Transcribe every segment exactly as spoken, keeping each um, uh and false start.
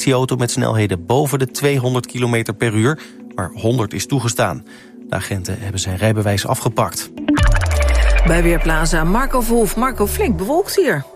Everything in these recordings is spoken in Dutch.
politieauto met snelheden boven de tweehonderd kilometer per uur, maar honderd is toegestaan. De agenten hebben zijn rijbewijs afgepakt. Bij Weerplaza Marco Verhoef. Marco, flink bewolkt hier.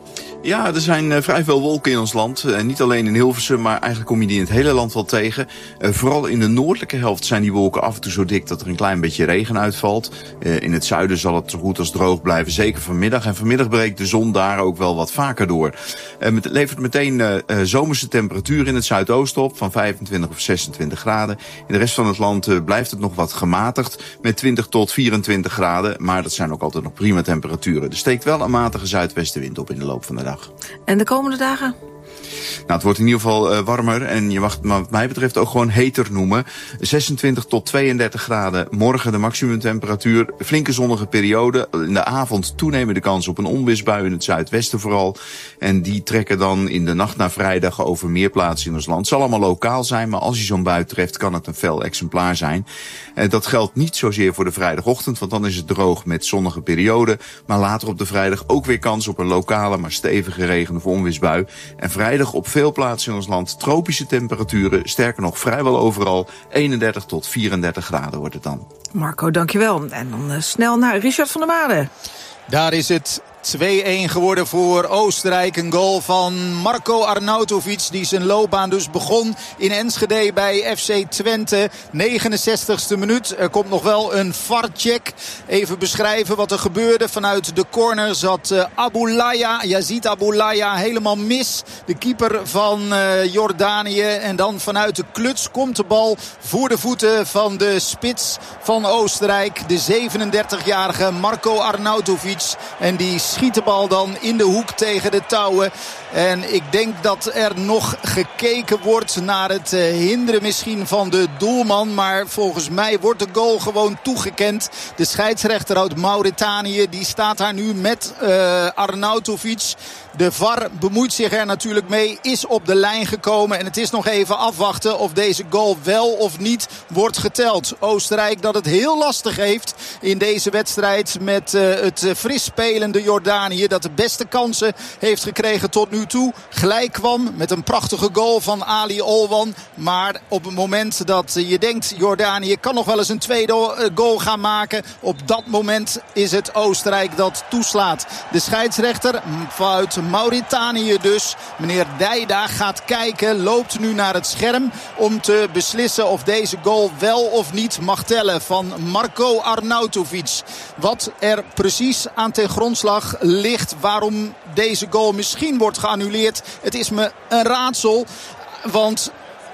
Ja, er zijn uh, vrij veel wolken in ons land. Uh, niet alleen in Hilversum, maar eigenlijk kom je die in het hele land wel tegen. Uh, vooral in de noordelijke helft zijn die wolken af en toe zo dik dat er een klein beetje regen uitvalt. Uh, in het zuiden zal het zo goed als droog blijven, zeker vanmiddag. En vanmiddag breekt de zon daar ook wel wat vaker door. Uh, het levert meteen uh, uh, zomerse temperatuur in het zuidoosten op van vijfentwintig of zesentwintig graden. In de rest van het land uh, blijft het nog wat gematigd met twintig tot vierentwintig graden. Maar dat zijn ook altijd nog prima temperaturen. Er steekt wel een matige zuidwestenwind op in de loop van de dag. En de komende dagen? Nou, het wordt in ieder geval uh, warmer en je mag het wat mij betreft ook gewoon heter noemen. zesentwintig tot tweeëndertig graden morgen de maximumtemperatuur. Flinke zonnige periode. In de avond toenemende kans op een onweersbui in het zuidwesten vooral. En die trekken dan in de nacht naar vrijdag over meer plaatsen in ons land. Het zal allemaal lokaal zijn, maar als je zo'n bui treft kan het een fel exemplaar zijn. En dat geldt niet zozeer voor de vrijdagochtend, want dan is het droog met zonnige periode. Maar later op de vrijdag ook weer kans op een lokale, maar stevige regen- of onweersbui. En vrijdag op veel plaatsen in ons land tropische temperaturen. Sterker nog, vrijwel overal eenendertig tot vierendertig graden wordt het dan. Marco, dankjewel. En dan uh, snel naar Richard van der Made. Daar is het twee-een geworden voor Oostenrijk. Een goal van Marco Arnautovic, die zijn loopbaan dus begon in Enschede bij F C Twente. negenenzestigste minuut. Er komt nog wel een V A R-check. Even beschrijven wat er gebeurde. Vanuit de corner zat uh, Aboulaya, Yazid Aboulaya, helemaal mis. De keeper van uh, Jordanië. En dan vanuit de kluts komt de bal voor de voeten van de spits van Oostenrijk. De zevenendertigjarige Marco Arnautovic. En die schiet de bal dan in de hoek tegen de touwen. En ik denk dat er nog gekeken wordt naar het uh, hinderen misschien van de doelman. Maar volgens mij wordt de goal gewoon toegekend. De scheidsrechter uit Mauritanië die staat daar nu met uh, Arnautovic. De V A R bemoeit zich er natuurlijk mee, is op de lijn gekomen. En het is nog even afwachten of deze goal wel of niet wordt geteld. Oostenrijk dat het heel lastig heeft in deze wedstrijd met uh, het fris spelende Jordanië. Dat de beste kansen heeft gekregen tot nu toe. Gelijk kwam met een prachtige goal van Ali Olwan. Maar op het moment dat je denkt Jordanië kan nog wel eens een tweede goal gaan maken. Op dat moment is het Oostenrijk dat toeslaat. De scheidsrechter uit Mauritanië dus, meneer Dijda, gaat kijken, loopt nu naar het scherm om te beslissen of deze goal wel of niet mag tellen van Marco Arnautovic. Wat er precies aan ten grondslag ligt, waarom deze goal misschien wordt geannuleerd, het is me een raadsel. Want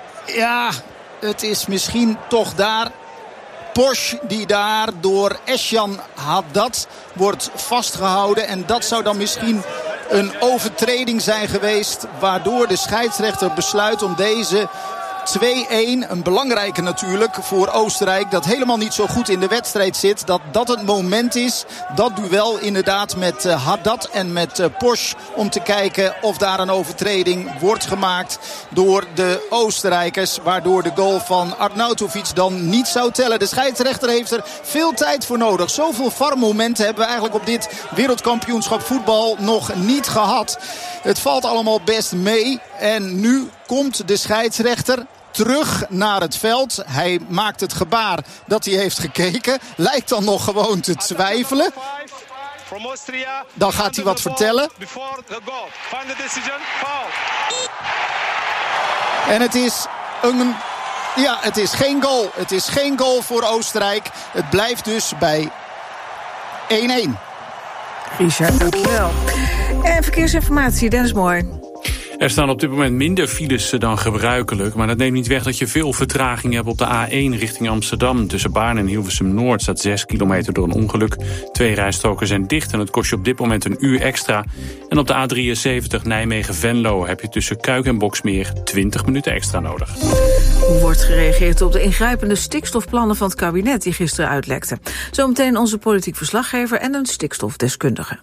ja, het is misschien toch daar Porsche die daar door Esjan Haddad wordt vastgehouden. En dat zou dan misschien een overtreding zijn geweest, waardoor de scheidsrechter besluit om deze twee-een, een belangrijke natuurlijk voor Oostenrijk, dat helemaal niet zo goed in de wedstrijd zit. Dat dat het moment is, dat duel inderdaad met uh, Haddad en met uh, Porsche, om te kijken of daar een overtreding wordt gemaakt door de Oostenrijkers, waardoor de goal van Arnautovic dan niet zou tellen. De scheidsrechter heeft er veel tijd voor nodig. Zoveel V A R-momenten hebben we eigenlijk op dit wereldkampioenschap voetbal nog niet gehad. Het valt allemaal best mee en nu komt de scheidsrechter terug naar het veld. Hij maakt het gebaar dat hij heeft gekeken. Lijkt dan nog gewoon te twijfelen. Dan gaat hij wat vertellen. En het is een... Ja, het is geen goal. Het is geen goal voor Oostenrijk. Het blijft dus bij één-één. Richard, dankjewel. En verkeersinformatie, Dennis Mooi. Er staan op dit moment minder files dan gebruikelijk, maar dat neemt niet weg dat je veel vertraging hebt op de A één richting Amsterdam. Tussen Baarn en Hilversum-Noord staat zes kilometer door een ongeluk. Twee rijstroken zijn dicht en het kost je op dit moment een uur extra. En op de A drieënzeventig Nijmegen-Venlo heb je tussen Kuik en Boksmeer twintig minuten extra nodig. Hoe wordt gereageerd op de ingrijpende stikstofplannen van het kabinet die gisteren uitlekten? Zometeen onze politiek verslaggever en een stikstofdeskundige.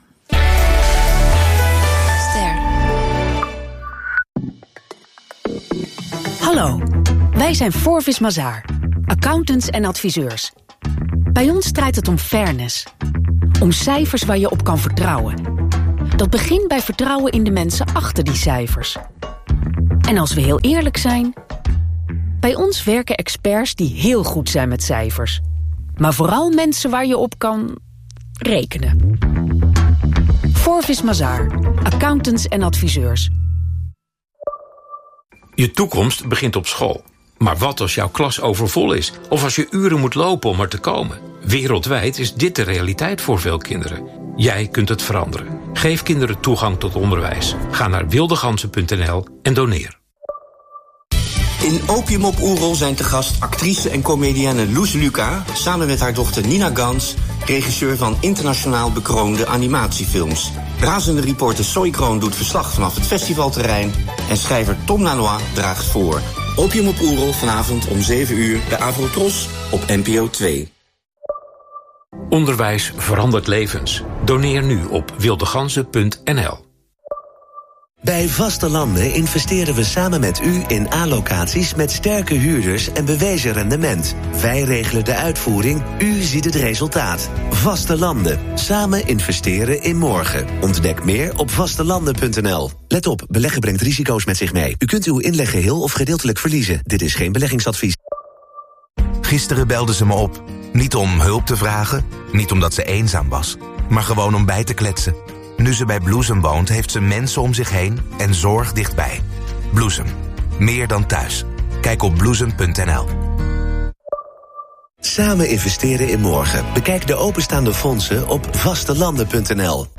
Hallo, wij zijn Forvis Mazars, accountants en adviseurs. Bij ons draait het om fairness. Om cijfers waar je op kan vertrouwen. Dat begint bij vertrouwen in de mensen achter die cijfers. En als we heel eerlijk zijn, bij ons werken experts die heel goed zijn met cijfers. Maar vooral mensen waar je op kan rekenen. Forvis Mazars, accountants en adviseurs. Je toekomst begint op school. Maar wat als jouw klas overvol is? Of als je uren moet lopen om er te komen? Wereldwijd is dit de realiteit voor veel kinderen. Jij kunt het veranderen. Geef kinderen toegang tot onderwijs. Ga naar wildegansen punt n l en doneer. In Opium op Oerol zijn te gast actrice en comedienne Loes Luca, samen met haar dochter Nina Gans, regisseur van internationaal bekroonde animatiefilms. Razende reporter Soy Kroon doet verslag vanaf het festivalterrein en schrijver Tom Lanois draagt voor. Opium op Oerol vanavond om zeven uur bij Avrotros op N P O twee. Onderwijs verandert levens. Doneer nu op wildegansen punt n l. Bij Vaste Landen investeren we samen met u in A-locaties met sterke huurders en bewezen rendement. Wij regelen de uitvoering, u ziet het resultaat. Vaste Landen. Samen investeren in morgen. Ontdek meer op vastelanden punt n l. Let op, beleggen brengt risico's met zich mee. U kunt uw inleg geheel of gedeeltelijk verliezen. Dit is geen beleggingsadvies. Gisteren belde ze me op. Niet om hulp te vragen, niet omdat ze eenzaam was, maar gewoon om bij te kletsen. Nu ze bij Bloesem woont, heeft ze mensen om zich heen en zorg dichtbij. Bloesem. Meer dan thuis. Kijk op bloesem punt n l. Samen investeren in morgen. Bekijk de openstaande fondsen op vastelanden punt n l.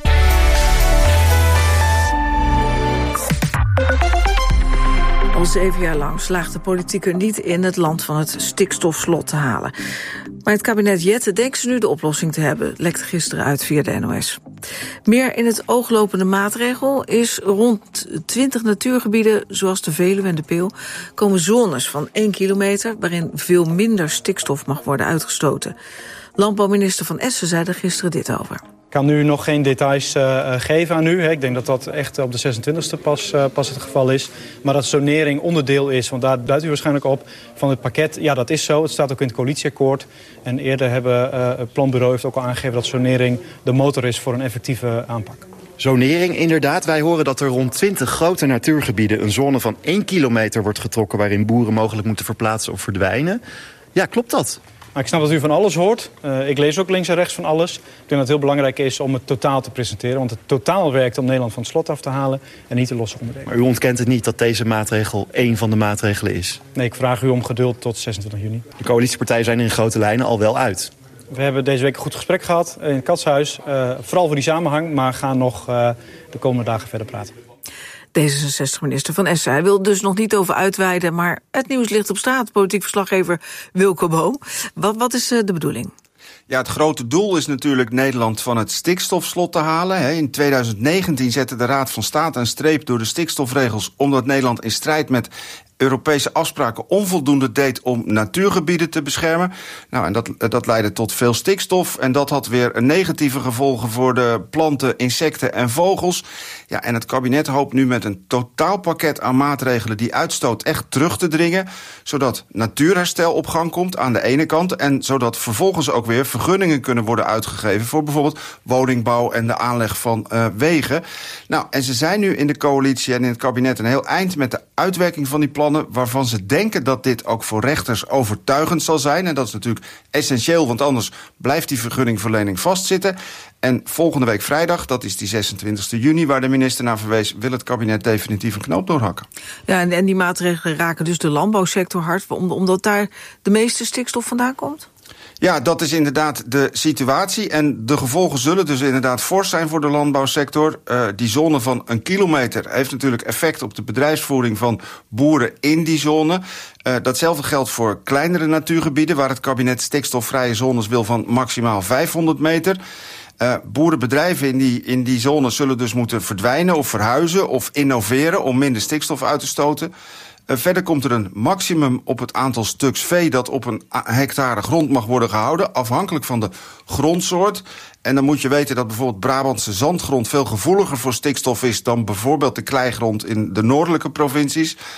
Al zeven jaar lang slaagt de politiek er niet in het land van het stikstofslot te halen. Maar het kabinet Jette denkt ze nu de oplossing te hebben, lekte gisteren uit via de N O S. Meer in het ooglopende maatregel is rond twintig natuurgebieden, zoals de Veluwe en de Peel, komen zones van één kilometer waarin veel minder stikstof mag worden uitgestoten. Landbouwminister Van Essen zei er gisteren dit over. Ik kan nu nog geen details uh, geven aan u. Hè. Ik denk dat dat echt op de zesentwintigste pas, uh, pas het geval is. Maar dat zonering onderdeel is, want daar duidt u waarschijnlijk op, van het pakket. Ja, dat is zo. Het staat ook in het coalitieakkoord. En eerder hebben uh, het planbureau heeft ook al aangegeven dat zonering de motor is voor een effectieve aanpak. Zonering, inderdaad. Wij horen dat er rond twintig grote natuurgebieden een zone van één kilometer wordt getrokken waarin boeren mogelijk moeten verplaatsen of verdwijnen. Ja, klopt dat? Maar ik snap dat u van alles hoort. Uh, ik lees ook links en rechts van alles. Ik denk dat het heel belangrijk is om het totaal te presenteren. Want het totaal werkt om Nederland van het slot af te halen en niet de losse onderdelen. Maar u ontkent het niet dat deze maatregel één van de maatregelen is? Nee, ik vraag u om geduld tot zesentwintig juni. De coalitiepartijen zijn in grote lijnen al wel uit. We hebben deze week een goed gesprek gehad in het Katshuis. Uh, vooral voor die samenhang, maar gaan nog uh, de komende dagen verder praten. D zesenzestig-minister Van Essen. Hij wil dus nog niet over uitweiden, maar het nieuws ligt op straat. Politiek verslaggever Wilco Boom. Wat, wat is de bedoeling? Ja, het grote doel is natuurlijk Nederland van het stikstofslot te halen. In tweeduizend negentien zette de Raad van State een streep door de stikstofregels, omdat Nederland in strijd met Europese afspraken onvoldoende deed om natuurgebieden te beschermen. Nou, en dat, dat leidde tot veel stikstof. En dat had weer negatieve gevolgen voor de planten, insecten en vogels. Ja, en het kabinet hoopt nu met een totaalpakket aan maatregelen die uitstoot echt terug te dringen, zodat natuurherstel op gang komt aan de ene kant, en zodat vervolgens ook weer vergunningen kunnen worden uitgegeven voor bijvoorbeeld woningbouw en de aanleg van uh, wegen. Nou, en ze zijn nu in de coalitie en in het kabinet een heel eind met de uitwerking van die plannen, waarvan ze denken dat dit ook voor rechters overtuigend zal zijn. En dat is natuurlijk essentieel, want anders blijft die vergunningverlening vastzitten. En volgende week vrijdag, dat is die zesentwintigste juni... waar de minister naar verwees, wil het kabinet definitief een knoop doorhakken. Ja, en, en die maatregelen raken dus de landbouwsector hard, omdat daar de meeste stikstof vandaan komt? Ja, dat is inderdaad de situatie. En de gevolgen zullen dus inderdaad fors zijn voor de landbouwsector. Uh, die zone van een kilometer heeft natuurlijk effect op de bedrijfsvoering van boeren in die zone. Uh, datzelfde geldt voor kleinere natuurgebieden, waar het kabinet stikstofvrije zones wil van maximaal vijfhonderd meter. Uh, boerenbedrijven in die, in die zone zullen dus moeten verdwijnen of verhuizen of innoveren om minder stikstof uit te stoten. Uh, verder komt er een maximum op het aantal stuks vee dat op een hectare grond mag worden gehouden, afhankelijk van de grondsoort. En dan moet je weten dat bijvoorbeeld Brabantse zandgrond veel gevoeliger voor stikstof is dan bijvoorbeeld de kleigrond in de noordelijke provincies.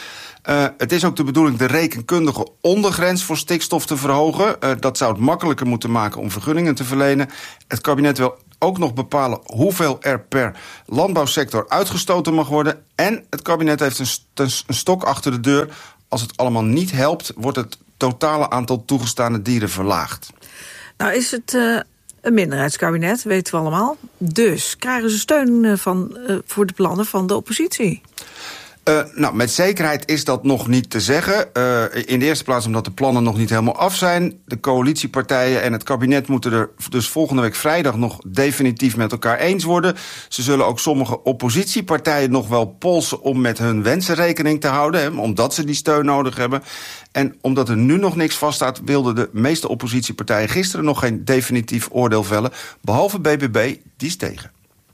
Uh, het is ook de bedoeling de rekenkundige ondergrens voor stikstof te verhogen. Uh, dat zou het makkelijker moeten maken om vergunningen te verlenen. Het kabinet wil ook nog bepalen hoeveel er per landbouwsector uitgestoten mag worden. En het kabinet heeft een, st- een stok achter de deur. Als het allemaal niet helpt, wordt het totale aantal toegestane dieren verlaagd. Nou is het uh, een minderheidskabinet, weten we allemaal. Dus krijgen ze steun van, uh, voor de plannen van de oppositie? Uh, nou, met zekerheid is dat nog niet te zeggen. Uh, in de eerste plaats omdat de plannen nog niet helemaal af zijn. De coalitiepartijen en het kabinet moeten er dus volgende week vrijdag nog definitief met elkaar eens worden. Ze zullen ook sommige oppositiepartijen nog wel polsen om met hun wensen rekening te houden, hè, omdat ze die steun nodig hebben. En omdat er nu nog niks vaststaat, wilden de meeste oppositiepartijen gisteren nog geen definitief oordeel vellen, behalve B B B, die is tegen.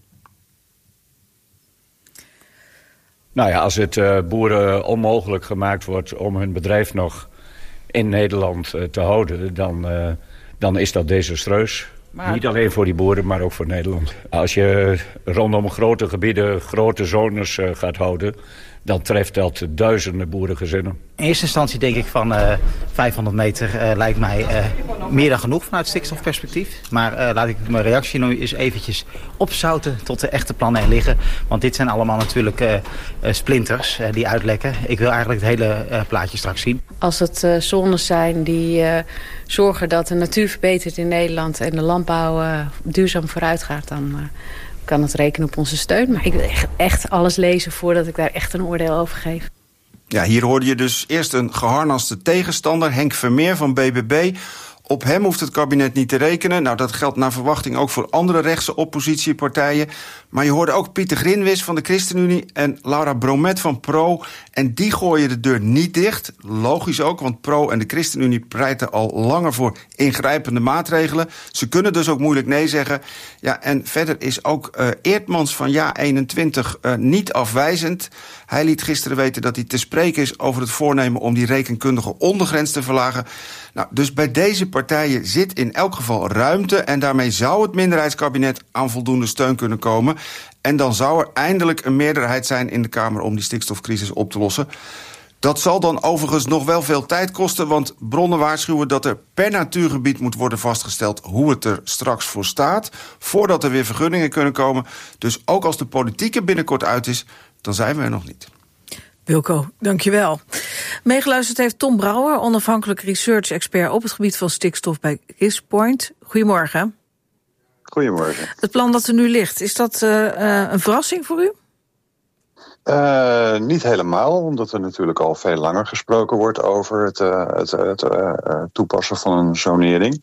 Nou ja, als het uh, boeren onmogelijk gemaakt wordt om hun bedrijf nog in Nederland uh, te houden, dan, uh, dan is dat desastreus. Maar niet alleen voor die boeren, maar ook voor Nederland. Als je rondom grote gebieden grote zones uh, gaat houden, dan treft dat duizenden boerengezinnen. In eerste instantie denk ik van uh, vijfhonderd meter uh, lijkt mij uh, meer dan genoeg vanuit stikstofperspectief. Maar uh, laat ik mijn reactie nu eens eventjes opzouten tot de echte plannen er liggen. Want dit zijn allemaal natuurlijk uh, uh, splinters uh, die uitlekken. Ik wil eigenlijk het hele uh, plaatje straks zien. Als het uh, zones zijn die uh, zorgen dat de natuur verbetert in Nederland en de landbouw uh, duurzaam vooruit gaat, dan Uh, kan het rekenen op onze steun. Maar ik wil echt, echt alles lezen voordat ik daar echt een oordeel over geef. Ja, hier hoorde je dus eerst een geharnaste tegenstander, Henk Vermeer van B B B. Op hem hoeft het kabinet niet te rekenen. Nou, dat geldt naar verwachting ook voor andere rechtse oppositiepartijen. Maar je hoorde ook Pieter Grinwis van de ChristenUnie en Laura Bromet van Pro. En die gooien de deur niet dicht. Logisch ook, want Pro en de ChristenUnie pleiten al langer voor ingrijpende maatregelen. Ze kunnen dus ook moeilijk nee zeggen. Ja, en verder is ook uh, Eertmans van Ja eenentwintig uh, niet afwijzend. Hij liet gisteren weten dat hij te spreken is over het voornemen om die rekenkundige ondergrens te verlagen. Nou, dus bij deze partijen zit in elk geval ruimte en daarmee zou het minderheidskabinet aan voldoende steun kunnen komen. En dan zou er eindelijk een meerderheid zijn in de Kamer om die stikstofcrisis op te lossen. Dat zal dan overigens nog wel veel tijd kosten, want bronnen waarschuwen dat er per natuurgebied moet worden vastgesteld hoe het er straks voor staat, voordat er weer vergunningen kunnen komen. Dus ook als de politiek er binnenkort uit is, dan zijn we er nog niet. Wilco, dankjewel. Meegeluisterd heeft Tom Brouwer, onafhankelijk research-expert op het gebied van stikstof bij Gispoint. Goedemorgen. Goedemorgen. Het plan dat er nu ligt, is dat uh, uh, een verrassing voor u? Uh, niet helemaal, omdat er natuurlijk al veel langer gesproken wordt over het, uh, het, het uh, toepassen van een zonering.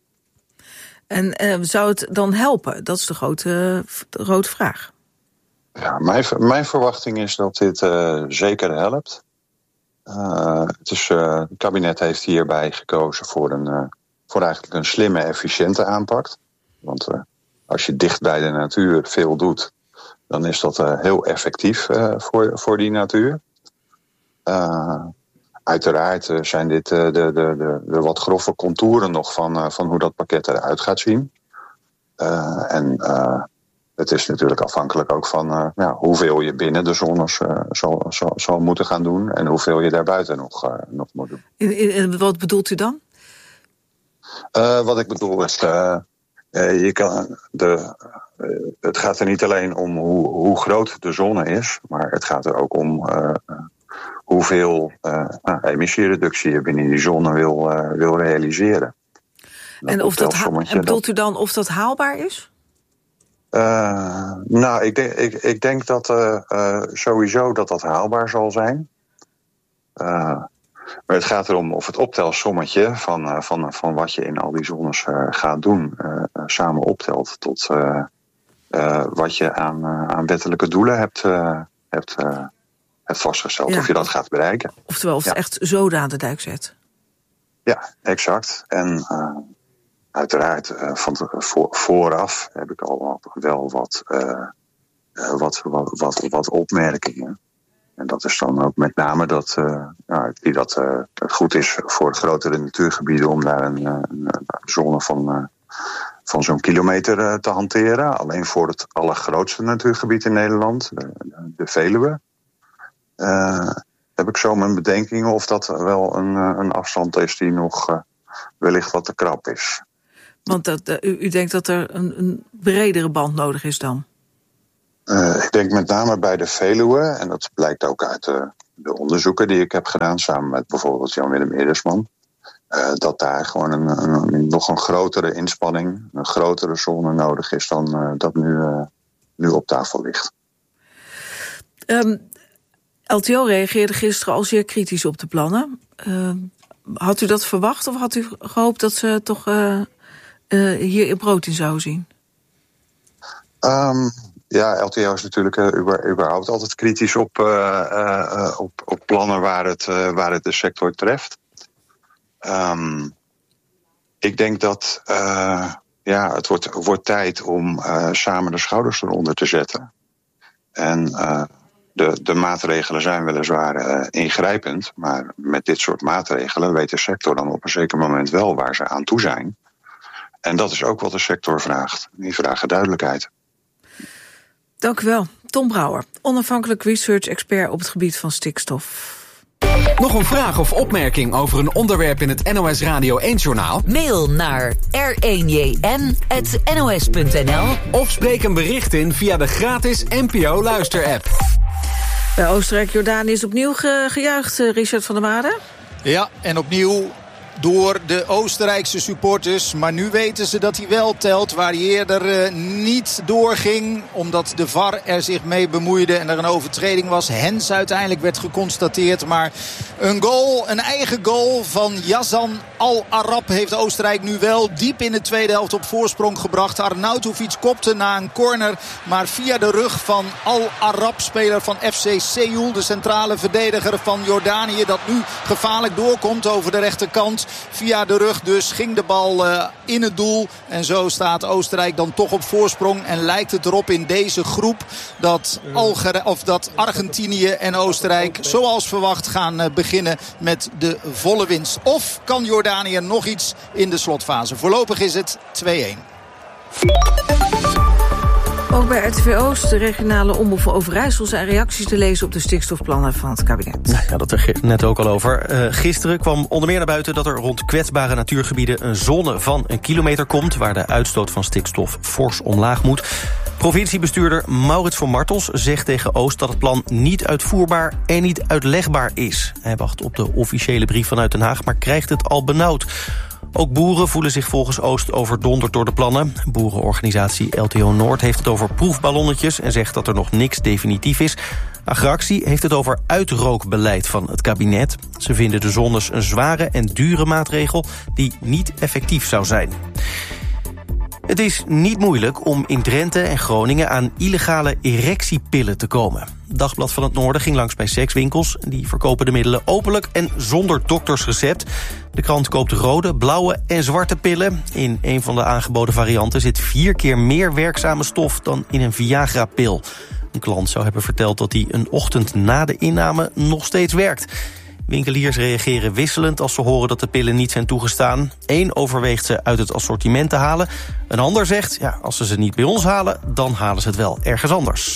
En uh, zou het dan helpen? Dat is de grote, de grote vraag. Ja, mijn, mijn verwachting is dat dit uh, zeker helpt. Uh, het, is, uh, het kabinet heeft hierbij gekozen voor, een, uh, voor eigenlijk een slimme, efficiënte aanpak. Want uh, als je dicht bij de natuur veel doet, dan is dat uh, heel effectief uh, voor, voor die natuur. Uh, uiteraard uh, zijn dit uh, de, de, de, de wat grove contouren nog van, uh, van hoe dat pakket eruit gaat zien. Uh, en uh, het is natuurlijk afhankelijk ook van uh, ja, hoeveel je binnen de zones uh, zal, zal, zal moeten gaan doen en hoeveel je daarbuiten nog, uh, nog moet doen. En wat bedoelt u dan? Uh, wat ik bedoel is, uh, uh, je kan de, uh, het gaat er niet alleen om hoe, hoe groot de zone is, maar het gaat er ook om uh, hoeveel uh, uh, emissiereductie je binnen die zone wil, uh, wil realiseren. En, of dat ha- en bedoelt u dan of dat haalbaar is? Uh, nou, ik denk, ik, ik denk dat uh, uh, sowieso dat dat haalbaar zal zijn. Uh, maar het gaat erom of het optelsommetje van, uh, van, van wat je in al die zones uh, gaat doen, uh, samen optelt tot uh, uh, wat je aan, uh, aan wettelijke doelen hebt, uh, hebt, uh, hebt vastgesteld. Ja. Of je dat gaat bereiken. Oftewel, of ja. het echt zoden aan de dijk zet. Ja, exact. En uh, uiteraard, uh, van te, voor, vooraf heb ik al wel wat, uh, wat, wat, wat, wat opmerkingen. En dat is dan ook met name dat, uh, nou, die dat uh, het goed is voor grotere natuurgebieden om daar een, een, een zone van, uh, van zo'n kilometer uh, te hanteren. Alleen voor het allergrootste natuurgebied in Nederland, de, de Veluwe. Uh, heb ik zo mijn bedenkingen of dat wel een, een afstand is die nog uh, wellicht wat te krap is. Want dat, uh, u, u denkt dat er een, een bredere band nodig is dan? Uh, ik denk met name bij de Veluwe, en dat blijkt ook uit de, de onderzoeken die ik heb gedaan, samen met bijvoorbeeld Jan-Willem Eerdersman, uh, dat daar gewoon een, een, een, nog een grotere inspanning, een grotere zone nodig is dan uh, dat nu, uh, nu op tafel ligt. Um, L T O reageerde gisteren al zeer kritisch op de plannen. Uh, had u dat verwacht of had u gehoopt dat ze toch uh, uh, hier in brood in zouden zien? Um, ja, L T O is natuurlijk uh, überhaupt altijd kritisch op, uh, uh, op, op plannen waar het, uh, waar het de sector treft. Um, ik denk dat uh, ja, het wordt, wordt tijd om uh, samen de schouders eronder te zetten. En uh, de, de maatregelen zijn weliswaar uh, ingrijpend, maar met dit soort maatregelen weet de sector dan op een zeker moment wel waar ze aan toe zijn. En dat is ook wat de sector vraagt. Die vragen duidelijkheid. Dank u wel. Tom Brouwer, onafhankelijk research-expert op het gebied van stikstof. Nog een vraag of opmerking over een onderwerp in het N O S Radio één-journaal? Mail naar r één j n at n o s punt n l of spreek een bericht in via de gratis N P O-luisterapp. Bij Oostenrijk-Jordanië is opnieuw ge- gejuicht, Richard van der Made. Ja, en opnieuw door de Oostenrijkse supporters. Maar nu weten ze dat hij wel telt, waar hij eerder uh, niet doorging, omdat de V A R er zich mee bemoeide en er een overtreding was. Hens uiteindelijk werd geconstateerd. Maar een goal, een eigen goal van Yazan Al-Arab heeft Oostenrijk nu wel diep in de tweede helft op voorsprong gebracht. Arnautovic kopte na een corner, maar via de rug van Al-Arab, speler van F C Seoul, de centrale verdediger van Jordanië, dat nu gevaarlijk doorkomt over de rechterkant. Via de rug dus ging de bal uh, in het doel. En zo staat Oostenrijk dan toch op voorsprong. En lijkt het erop in deze groep dat, Alger- of dat Argentinië en Oostenrijk zoals verwacht gaan uh, beginnen met de volle winst. Of kan Jordanië nog iets in de slotfase? Voorlopig is het twee-een. Ook bij R T V Oost, de regionale omroep van Overijssel, zijn reacties te lezen op de stikstofplannen van het kabinet. Ja, dat er net ook al over. Uh, gisteren kwam onder meer naar buiten dat er rond kwetsbare natuurgebieden een zone van een kilometer komt, waar de uitstoot van stikstof fors omlaag moet. Provinciebestuurder Maurits van Martels zegt tegen Oost dat het plan niet uitvoerbaar en niet uitlegbaar is. Hij wacht op de officiële brief vanuit Den Haag, maar krijgt het al benauwd. Ook boeren voelen zich volgens Oost overdonderd door de plannen. Boerenorganisatie L T O Noord heeft het over proefballonnetjes en zegt dat er nog niks definitief is. Agractie heeft het over uitrookbeleid van het kabinet. Ze vinden de zones een zware en dure maatregel die niet effectief zou zijn. Het is niet moeilijk om in Drenthe en Groningen aan illegale erectiepillen te komen. Dagblad van het Noorden ging langs bij sekswinkels. Die verkopen de middelen openlijk en zonder doktersrecept. De krant koopt rode, blauwe en zwarte pillen. In een van de aangeboden varianten zit vier keer meer werkzame stof dan in een Viagra-pil. Een klant zou hebben verteld dat hij een ochtend na de inname nog steeds werkt. Winkeliers reageren wisselend als ze horen dat de pillen niet zijn toegestaan. Eén overweegt ze uit het assortiment te halen. Een ander zegt, ja, als ze ze niet bij ons halen, dan halen ze het wel ergens anders.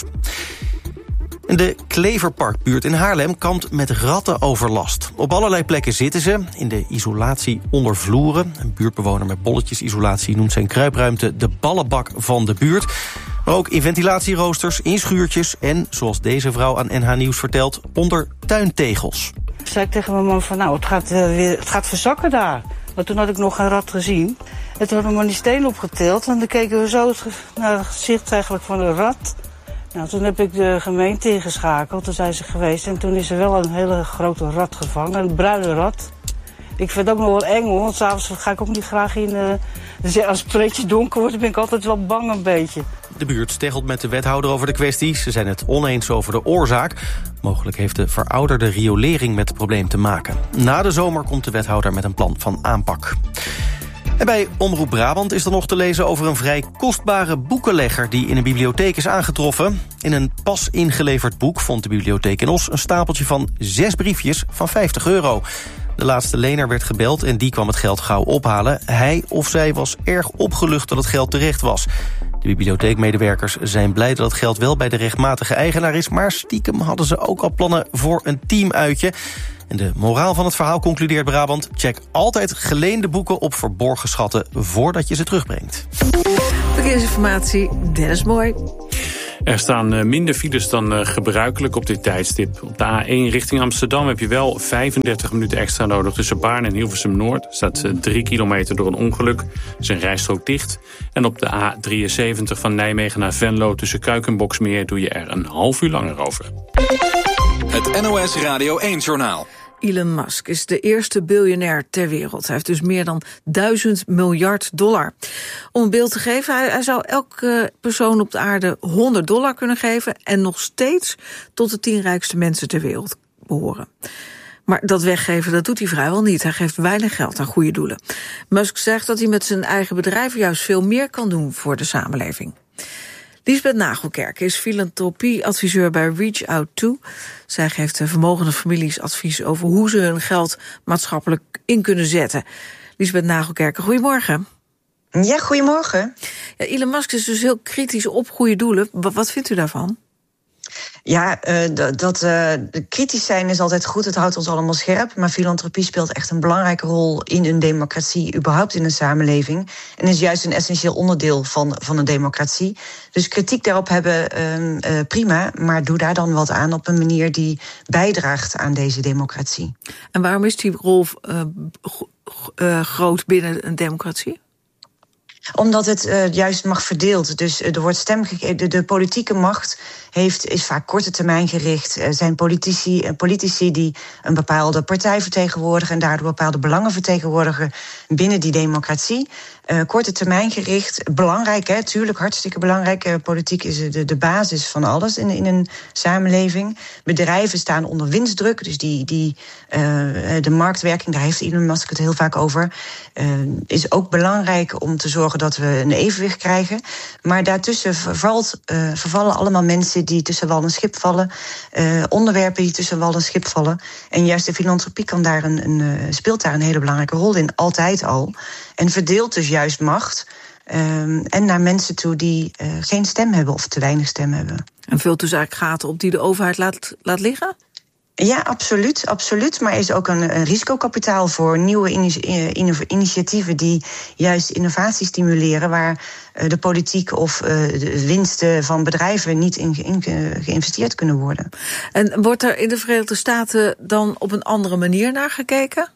De Kleverparkbuurt in Haarlem kampt met rattenoverlast. Op allerlei plekken zitten ze, in de isolatie onder vloeren. Een buurtbewoner met bolletjesisolatie noemt zijn kruipruimte de ballenbak van de buurt. Maar ook in ventilatieroosters, in schuurtjes en, zoals deze vrouw aan N H Nieuws vertelt, onder tuintegels. Toen zei ik tegen mijn man van, nou, het gaat, uh, weer, het gaat verzakken daar. Maar toen had ik nog geen rat gezien. En toen hadden we die steen opgetild en dan keken we zo naar het gezicht eigenlijk van een rat. Nou, toen heb ik de gemeente ingeschakeld, toen zijn ze geweest. En toen is er wel een hele grote rat gevangen, een bruine rat. Ik vind het ook nog wel eng hoor, want s'avonds ga ik ook niet graag in... Uh, dus als het een beetje donker wordt, dan ben ik altijd wel bang een beetje. De buurt steggelt met de wethouder over de kwestie. Ze zijn het oneens over de oorzaak. Mogelijk heeft de verouderde riolering met het probleem te maken. Na de zomer komt de wethouder met een plan van aanpak. En bij Omroep Brabant is er nog te lezen over een vrij kostbare boekenlegger die in een bibliotheek is aangetroffen. In een pas ingeleverd boek vond de bibliotheek in Os een stapeltje van zes briefjes van vijftig euro. De laatste lener werd gebeld en die kwam het geld gauw ophalen. Hij of zij was erg opgelucht dat het geld terecht was. De bibliotheekmedewerkers zijn blij dat het geld wel bij de rechtmatige eigenaar is, maar stiekem hadden ze ook al plannen voor een teamuitje. En de moraal van het verhaal concludeert Brabant: check altijd geleende boeken op verborgen schatten voordat je ze terugbrengt. Verkeersinformatie, Dennis Mooi. Er staan minder files dan gebruikelijk op dit tijdstip. Op de A één richting Amsterdam heb je wel vijfendertig minuten extra nodig. Tussen Baarn en Hilversum-Noord staat drie kilometer door een ongeluk. Er is een rijstrook dicht. En op de A drieënzeventig van Nijmegen naar Venlo tussen Kuik en Boxmeer doe je er een half uur langer over. Het N O S Radio één-journaal. Elon Musk is de eerste biljonair ter wereld. Hij heeft dus meer dan duizend miljard dollar. Om een beeld te geven, hij, hij zou elke persoon op de aarde honderd dollar kunnen geven en nog steeds tot de tien rijkste mensen ter wereld behoren. Maar dat weggeven, dat doet hij vrijwel niet. Hij geeft weinig geld aan goede doelen. Musk zegt dat hij met zijn eigen bedrijf juist veel meer kan doen voor de samenleving. Liesbeth Nagelkerk is filantropie-adviseur bij Reach Out To. Zij geeft vermogende families advies over hoe ze hun geld maatschappelijk in kunnen zetten. Liesbeth Nagelkerk, goedemorgen. Ja, goedemorgen. Ja, Elon Musk is dus heel kritisch op goede doelen. Wat vindt u daarvan? Ja, uh, dat uh, kritisch zijn is altijd goed, het houdt ons allemaal scherp. Maar filantropie speelt echt een belangrijke rol in een democratie, überhaupt in een samenleving. En is juist een essentieel onderdeel van, van een democratie. Dus kritiek daarop hebben, uh, uh, prima, maar doe daar dan wat aan op een manier die bijdraagt aan deze democratie. En waarom is die rol uh, uh, groot binnen een democratie? Omdat het uh, juist mag verdeeld. Dus uh, er wordt stem gegeven. De, de politieke macht heeft, is vaak korte termijn gericht. Er zijn politici, uh, politici die een bepaalde partij vertegenwoordigen en daardoor bepaalde belangen vertegenwoordigen binnen die democratie. Uh, korte termijn gericht. Belangrijk, hè, tuurlijk, hartstikke belangrijk. Uh, politiek is de, de basis van alles in, in een samenleving. Bedrijven staan onder winstdruk. Dus die, die, uh, de marktwerking, daar heeft Elon Musk het heel vaak over. Uh, is ook belangrijk om te zorgen dat we een evenwicht krijgen. Maar daartussen vervalt, uh, vervallen allemaal mensen die tussen wal en schip vallen. Uh, onderwerpen die tussen wal en schip vallen. En juist de filantropie kan daar een, een, uh, speelt daar een hele belangrijke rol in. Altijd al. En verdeelt dus juist macht. Um, en naar mensen toe die uh, geen stem hebben of te weinig stem hebben. En vult dus eigenlijk gaten op die de overheid laat, laat liggen? Ja, absoluut, absoluut. Maar er is ook een, een risicokapitaal voor nieuwe initi- initiatieven die juist innovatie stimuleren, waar uh, de politiek of uh, de winsten van bedrijven niet in, in geïnvesteerd kunnen worden. En wordt er in de Verenigde Staten dan op een andere manier naar gekeken?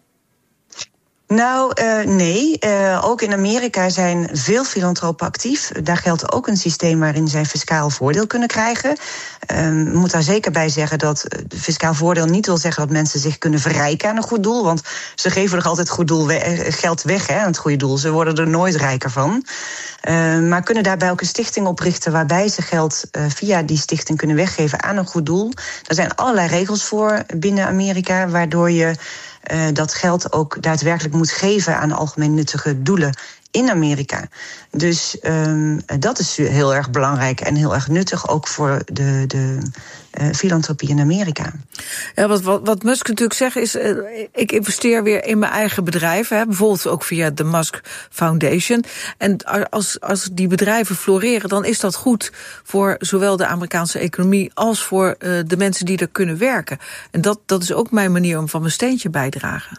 Nou, uh, nee. Uh, ook in Amerika zijn veel filantropen actief. Daar geldt ook een systeem waarin zij fiscaal voordeel kunnen krijgen. Um, ik moet daar zeker bij zeggen dat fiscaal voordeel niet wil zeggen dat mensen zich kunnen verrijken aan een goed doel. Want ze geven er altijd goed doel we- geld weg hè, aan het goede doel. Ze worden er nooit rijker van. Uh, maar kunnen daarbij ook een stichting oprichten waarbij ze geld uh, via die stichting kunnen weggeven aan een goed doel. Er zijn allerlei regels voor binnen Amerika, waardoor je Uh, dat geld ook daadwerkelijk moet geven aan algemeen nuttige doelen in Amerika. Dus um, dat is heel erg belangrijk en heel erg nuttig, ook voor de, de uh, filantropie in Amerika. Ja, wat, wat, wat Musk natuurlijk zegt is, uh, ik investeer weer in mijn eigen bedrijf, hè, bijvoorbeeld ook via de Musk Foundation. En als, als die bedrijven floreren, dan is dat goed voor zowel de Amerikaanse economie als voor uh, de mensen die er kunnen werken. En dat, dat is ook mijn manier om van mijn steentje bijdragen.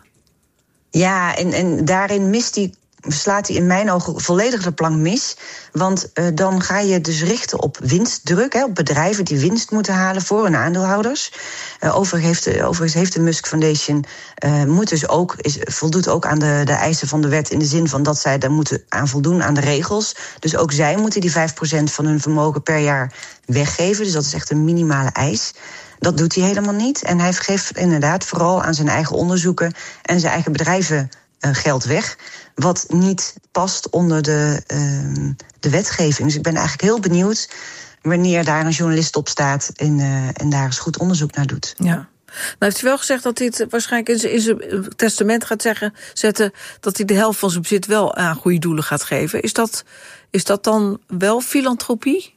Ja, en, en daarin mist die slaat hij in mijn ogen volledig de plank mis. Want uh, dan ga je dus richten op winstdruk, hè, op bedrijven die winst moeten halen voor hun aandeelhouders. Uh, overigens, heeft de, overigens heeft de Musk Foundation uh, moet dus ook, is, voldoet ook aan de, de eisen van de wet, in de zin van dat zij daar moeten aan voldoen aan de regels. Dus ook zij moeten die vijf procent van hun vermogen per jaar weggeven. Dus dat is echt een minimale eis. Dat doet hij helemaal niet. En hij geeft inderdaad vooral aan zijn eigen onderzoeken en zijn eigen bedrijven uh, geld weg, wat niet past onder de, uh, de wetgeving. Dus ik ben eigenlijk heel benieuwd wanneer daar een journalist op staat en, uh, en daar eens goed onderzoek naar doet. Ja. Nou heeft hij wel gezegd dat hij het waarschijnlijk in zijn, in zijn testament gaat zeggen, zetten dat hij de helft van zijn bezit wel aan goede doelen gaat geven. Is dat, is dat dan wel filantropie?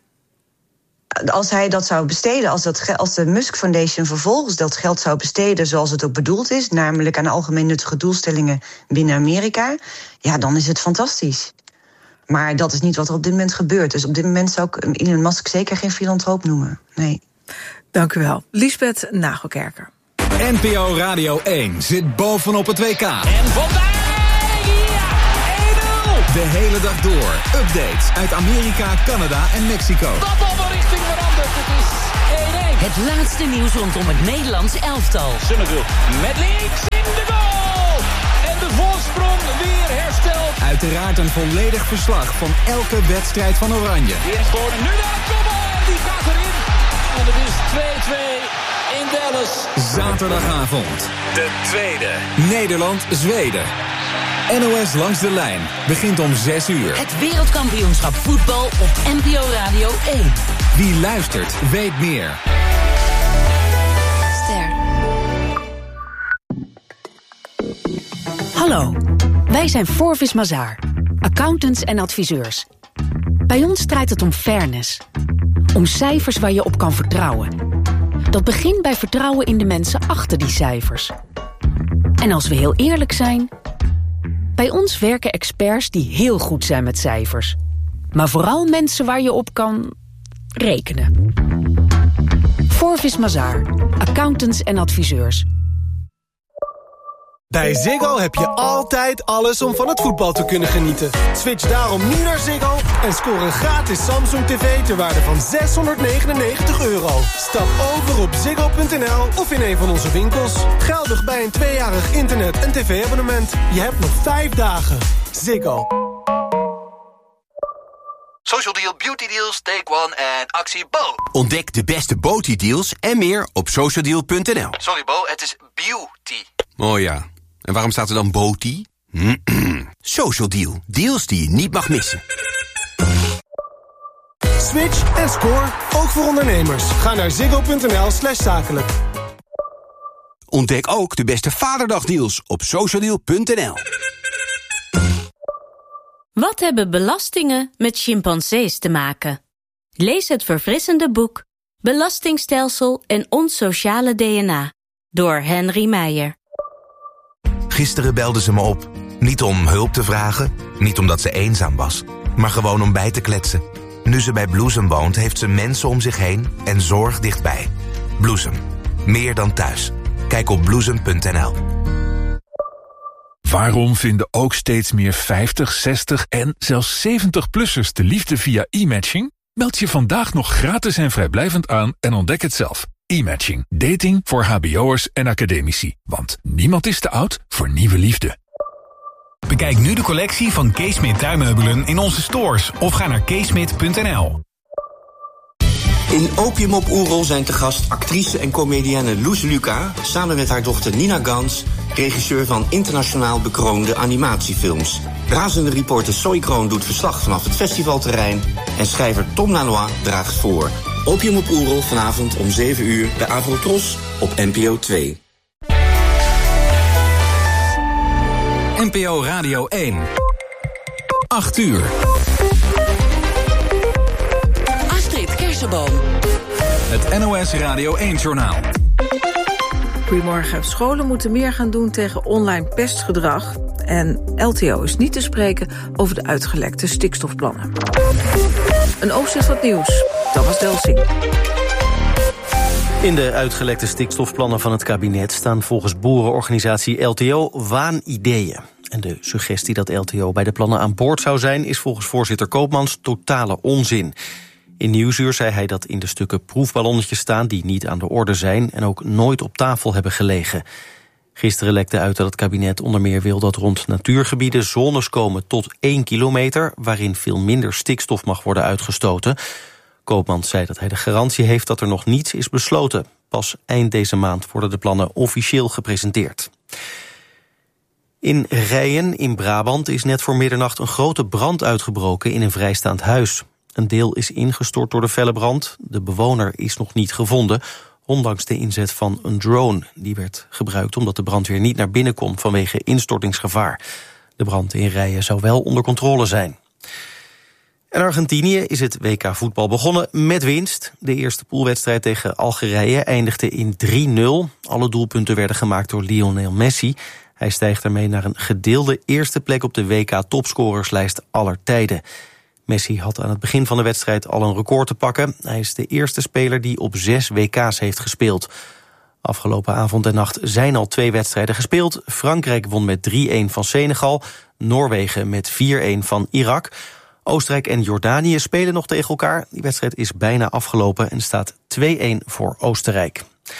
Als hij dat zou besteden, als, dat, als de Musk Foundation vervolgens dat geld zou besteden zoals het ook bedoeld is, namelijk aan algemeen nuttige doelstellingen binnen Amerika, ja, dan is het fantastisch. Maar dat is niet wat er op dit moment gebeurt. Dus op dit moment zou ik Elon Musk zeker geen filantroop noemen. Nee. Dank u wel. Liesbeth Nagelkerker. N P O Radio één zit bovenop het W K. En Van Dijk! Ja! één nul! De hele dag door. Updates uit Amerika, Canada en Mexico. Dat bal van richting veranderd. Het is één-één. Het laatste nieuws rondom het Nederlands elftal. Summerville met links in de goal! En de voorsprong weer hersteld. Uiteraard een volledig verslag van elke wedstrijd van Oranje. Weer een corner. Nu naar de kopbal. Die gaat erin. En het is twee-twee in Dallas. Zaterdagavond. De tweede. Nederland-Zweden. N O S Langs de Lijn begint om zes uur. Het wereldkampioenschap voetbal op N P O Radio één. Wie luistert, weet meer. Ster. Hallo, wij zijn Forvis Mazars, accountants en adviseurs. Bij ons draait het om fairness. Om cijfers waar je op kan vertrouwen. Dat begint bij vertrouwen in de mensen achter die cijfers. En als we heel eerlijk zijn, bij ons werken experts die heel goed zijn met cijfers. Maar vooral mensen waar je op kan rekenen. Forvis Mazars, accountants en adviseurs. Bij Ziggo heb je altijd alles om van het voetbal te kunnen genieten. Switch daarom nu naar Ziggo en scoor een gratis Samsung T V ter waarde van zeshonderdnegenennegentig euro. Stap over op ziggo punt n l of in een van onze winkels. Geldig bij een tweejarig internet- en tv-abonnement. Je hebt nog vijf dagen. Ziggo. Social Deal, Beauty Deals, Take One en actie Bo. Ontdek de beste beauty deals en meer op social deal punt n l. Sorry Bo, het is beauty. Oh ja, en waarom staat er dan beauty? Social Deal, deals die je niet mag missen. Switch en score, ook voor ondernemers. Ga naar ziggo punt n l slash zakelijk. Ontdek ook de beste Vaderdagdeals op social deal punt n l. Wat hebben belastingen met chimpansees te maken? Lees het verfrissende boek Belastingstelsel en ons sociale D N A door Henry Meijer. Gisteren belde ze me op. Niet om hulp te vragen, niet omdat ze eenzaam was, maar gewoon om bij te kletsen. Nu ze bij Bloesem woont, heeft ze mensen om zich heen en zorg dichtbij. Bloesem. Meer dan thuis. Kijk op bloesem punt n l. Waarom vinden ook steeds meer vijftig, zestig en zelfs zeventig-plussers de liefde via e-matching? Meld je vandaag nog gratis en vrijblijvend aan en ontdek het zelf. E-matching. Dating voor hbo'ers en academici. Want niemand is te oud voor nieuwe liefde. Bekijk nu de collectie van Keesmit tuinmeubelen in onze stores of ga naar keesmit punt n l. In Opium op Oerol zijn te gast actrice en comedienne Loes Luca, samen met haar dochter Nina Gans, regisseur van internationaal bekroonde animatiefilms. Razende reporter Soy Kroon doet verslag vanaf het festivalterrein en schrijver Tom Lanois draagt voor. Opium op Oerol vanavond om zeven uur bij Avrotros op N P O twee. N P O Radio één. acht uur. Astrid Kersenboom. Het N O S Radio één-journaal. Goedemorgen. Scholen moeten meer gaan doen tegen online pestgedrag. En L T O is niet te spreken over de uitgelekte stikstofplannen. Een overzicht van het nieuws. Thomas Delsing. In de uitgelekte stikstofplannen van het kabinet staan volgens boerenorganisatie L T O waanideeën. En de suggestie dat L T O bij de plannen aan boord zou zijn is volgens voorzitter Koopmans totale onzin. In Nieuwsuur zei hij dat in de stukken proefballonnetjes staan die niet aan de orde zijn en ook nooit op tafel hebben gelegen. Gisteren lekte uit dat het kabinet onder meer wil dat rond natuurgebieden zones komen tot één kilometer, waarin veel minder stikstof mag worden uitgestoten. Koopmans zei dat hij de garantie heeft dat er nog niets is besloten. Pas eind deze maand worden de plannen officieel gepresenteerd. In Rijen in Brabant is net voor middernacht een grote brand uitgebroken in een vrijstaand huis. Een deel is ingestort door de felle brand. De bewoner is nog niet gevonden, ondanks de inzet van een drone. Die werd gebruikt omdat de brandweer niet naar binnen kon vanwege instortingsgevaar. De brand in Rijen zou wel onder controle zijn. In Argentinië is het W K voetbal begonnen met winst. De eerste poolwedstrijd tegen Algerije eindigde in drie nul. Alle doelpunten werden gemaakt door Lionel Messi. Hij stijgt ermee naar een gedeelde eerste plek op de W K-topscorerslijst aller tijden. Messi had aan het begin van de wedstrijd al een record te pakken. Hij is de eerste speler die op zes W K's heeft gespeeld. Afgelopen avond en nacht zijn al twee wedstrijden gespeeld. Frankrijk won met drie-een van Senegal. Noorwegen met vier-een van Irak. Oostenrijk en Jordanië spelen nog tegen elkaar. Die wedstrijd is bijna afgelopen en staat twee-een voor Oostenrijk.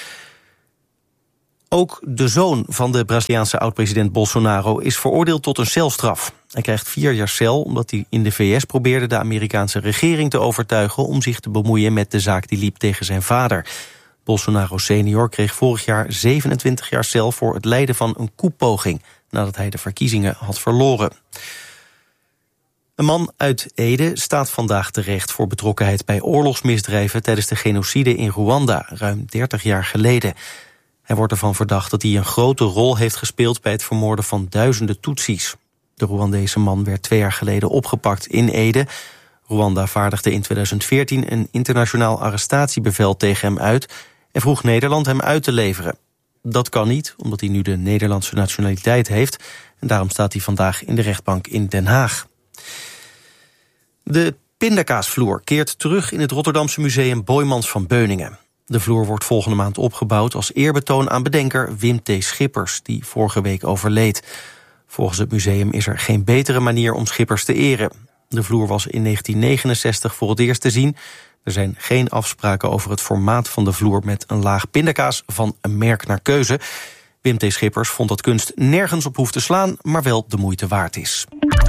Ook de zoon van de Braziliaanse oud-president Bolsonaro is veroordeeld tot een celstraf. Hij krijgt vier jaar cel omdat hij in de V S probeerde de Amerikaanse regering te overtuigen om zich te bemoeien met de zaak die liep tegen zijn vader. Bolsonaro senior kreeg vorig jaar zevenentwintig jaar cel voor het leiden van een koepoging nadat hij de verkiezingen had verloren. Een man uit Ede staat vandaag terecht voor betrokkenheid bij oorlogsmisdrijven tijdens de genocide in Rwanda, ruim dertig jaar geleden. Hij wordt ervan verdacht dat hij een grote rol heeft gespeeld bij het vermoorden van duizenden Tutsis. De Rwandese man werd twee jaar geleden opgepakt in Ede. Rwanda vaardigde in tweeduizend veertien een internationaal arrestatiebevel tegen hem uit en vroeg Nederland hem uit te leveren. Dat kan niet, omdat hij nu de Nederlandse nationaliteit heeft en daarom staat hij vandaag in de rechtbank in Den Haag. De pindakaasvloer keert terug in het Rotterdamse museum Boijmans van Beuningen. De vloer wordt volgende maand opgebouwd als eerbetoon aan bedenker Wim T. Schippers, die vorige week overleed. Volgens het museum is er geen betere manier om Schippers te eren. De vloer was in negentien negenenzestig voor het eerst te zien. Er zijn geen afspraken over het formaat van de vloer met een laag pindakaas van een merk naar keuze. Wim T. Schippers vond dat kunst nergens op hoeft te slaan, maar wel de moeite waard is.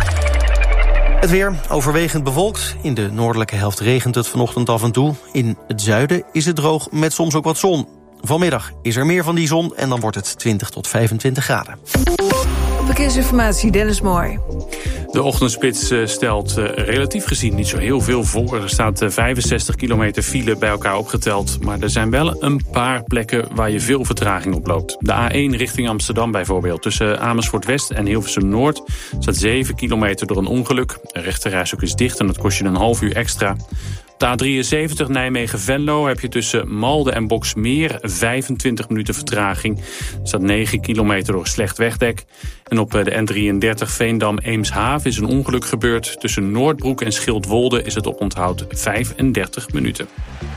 Het weer overwegend bewolkt. In de noordelijke helft regent het vanochtend af en toe. In het zuiden is het droog met soms ook wat zon. Vanmiddag is er meer van die zon en dan wordt het twintig tot vijfentwintig graden. Verkeersinformatie, Dennis Mooi. De ochtendspits stelt uh, relatief gezien niet zo heel veel voor. Er staat uh, vijfenzestig kilometer file bij elkaar opgeteld. Maar er zijn wel een paar plekken waar je veel vertraging oploopt. De A één richting Amsterdam bijvoorbeeld. Tussen Amersfoort West en Hilversum Noord staat zeven kilometer door een ongeluk. De rechterrijstrook is dicht en dat kost je een half uur extra. De A drieënzeventig Nijmegen-Venlo heb je tussen Malden en Boxmeer vijfentwintig minuten vertraging. Er staat negen kilometer door slecht wegdek. En op de N drieëndertig Veendam-Eemshaven is een ongeluk gebeurd. Tussen Noordbroek en Schildwolde is het oponthoud vijfendertig minuten.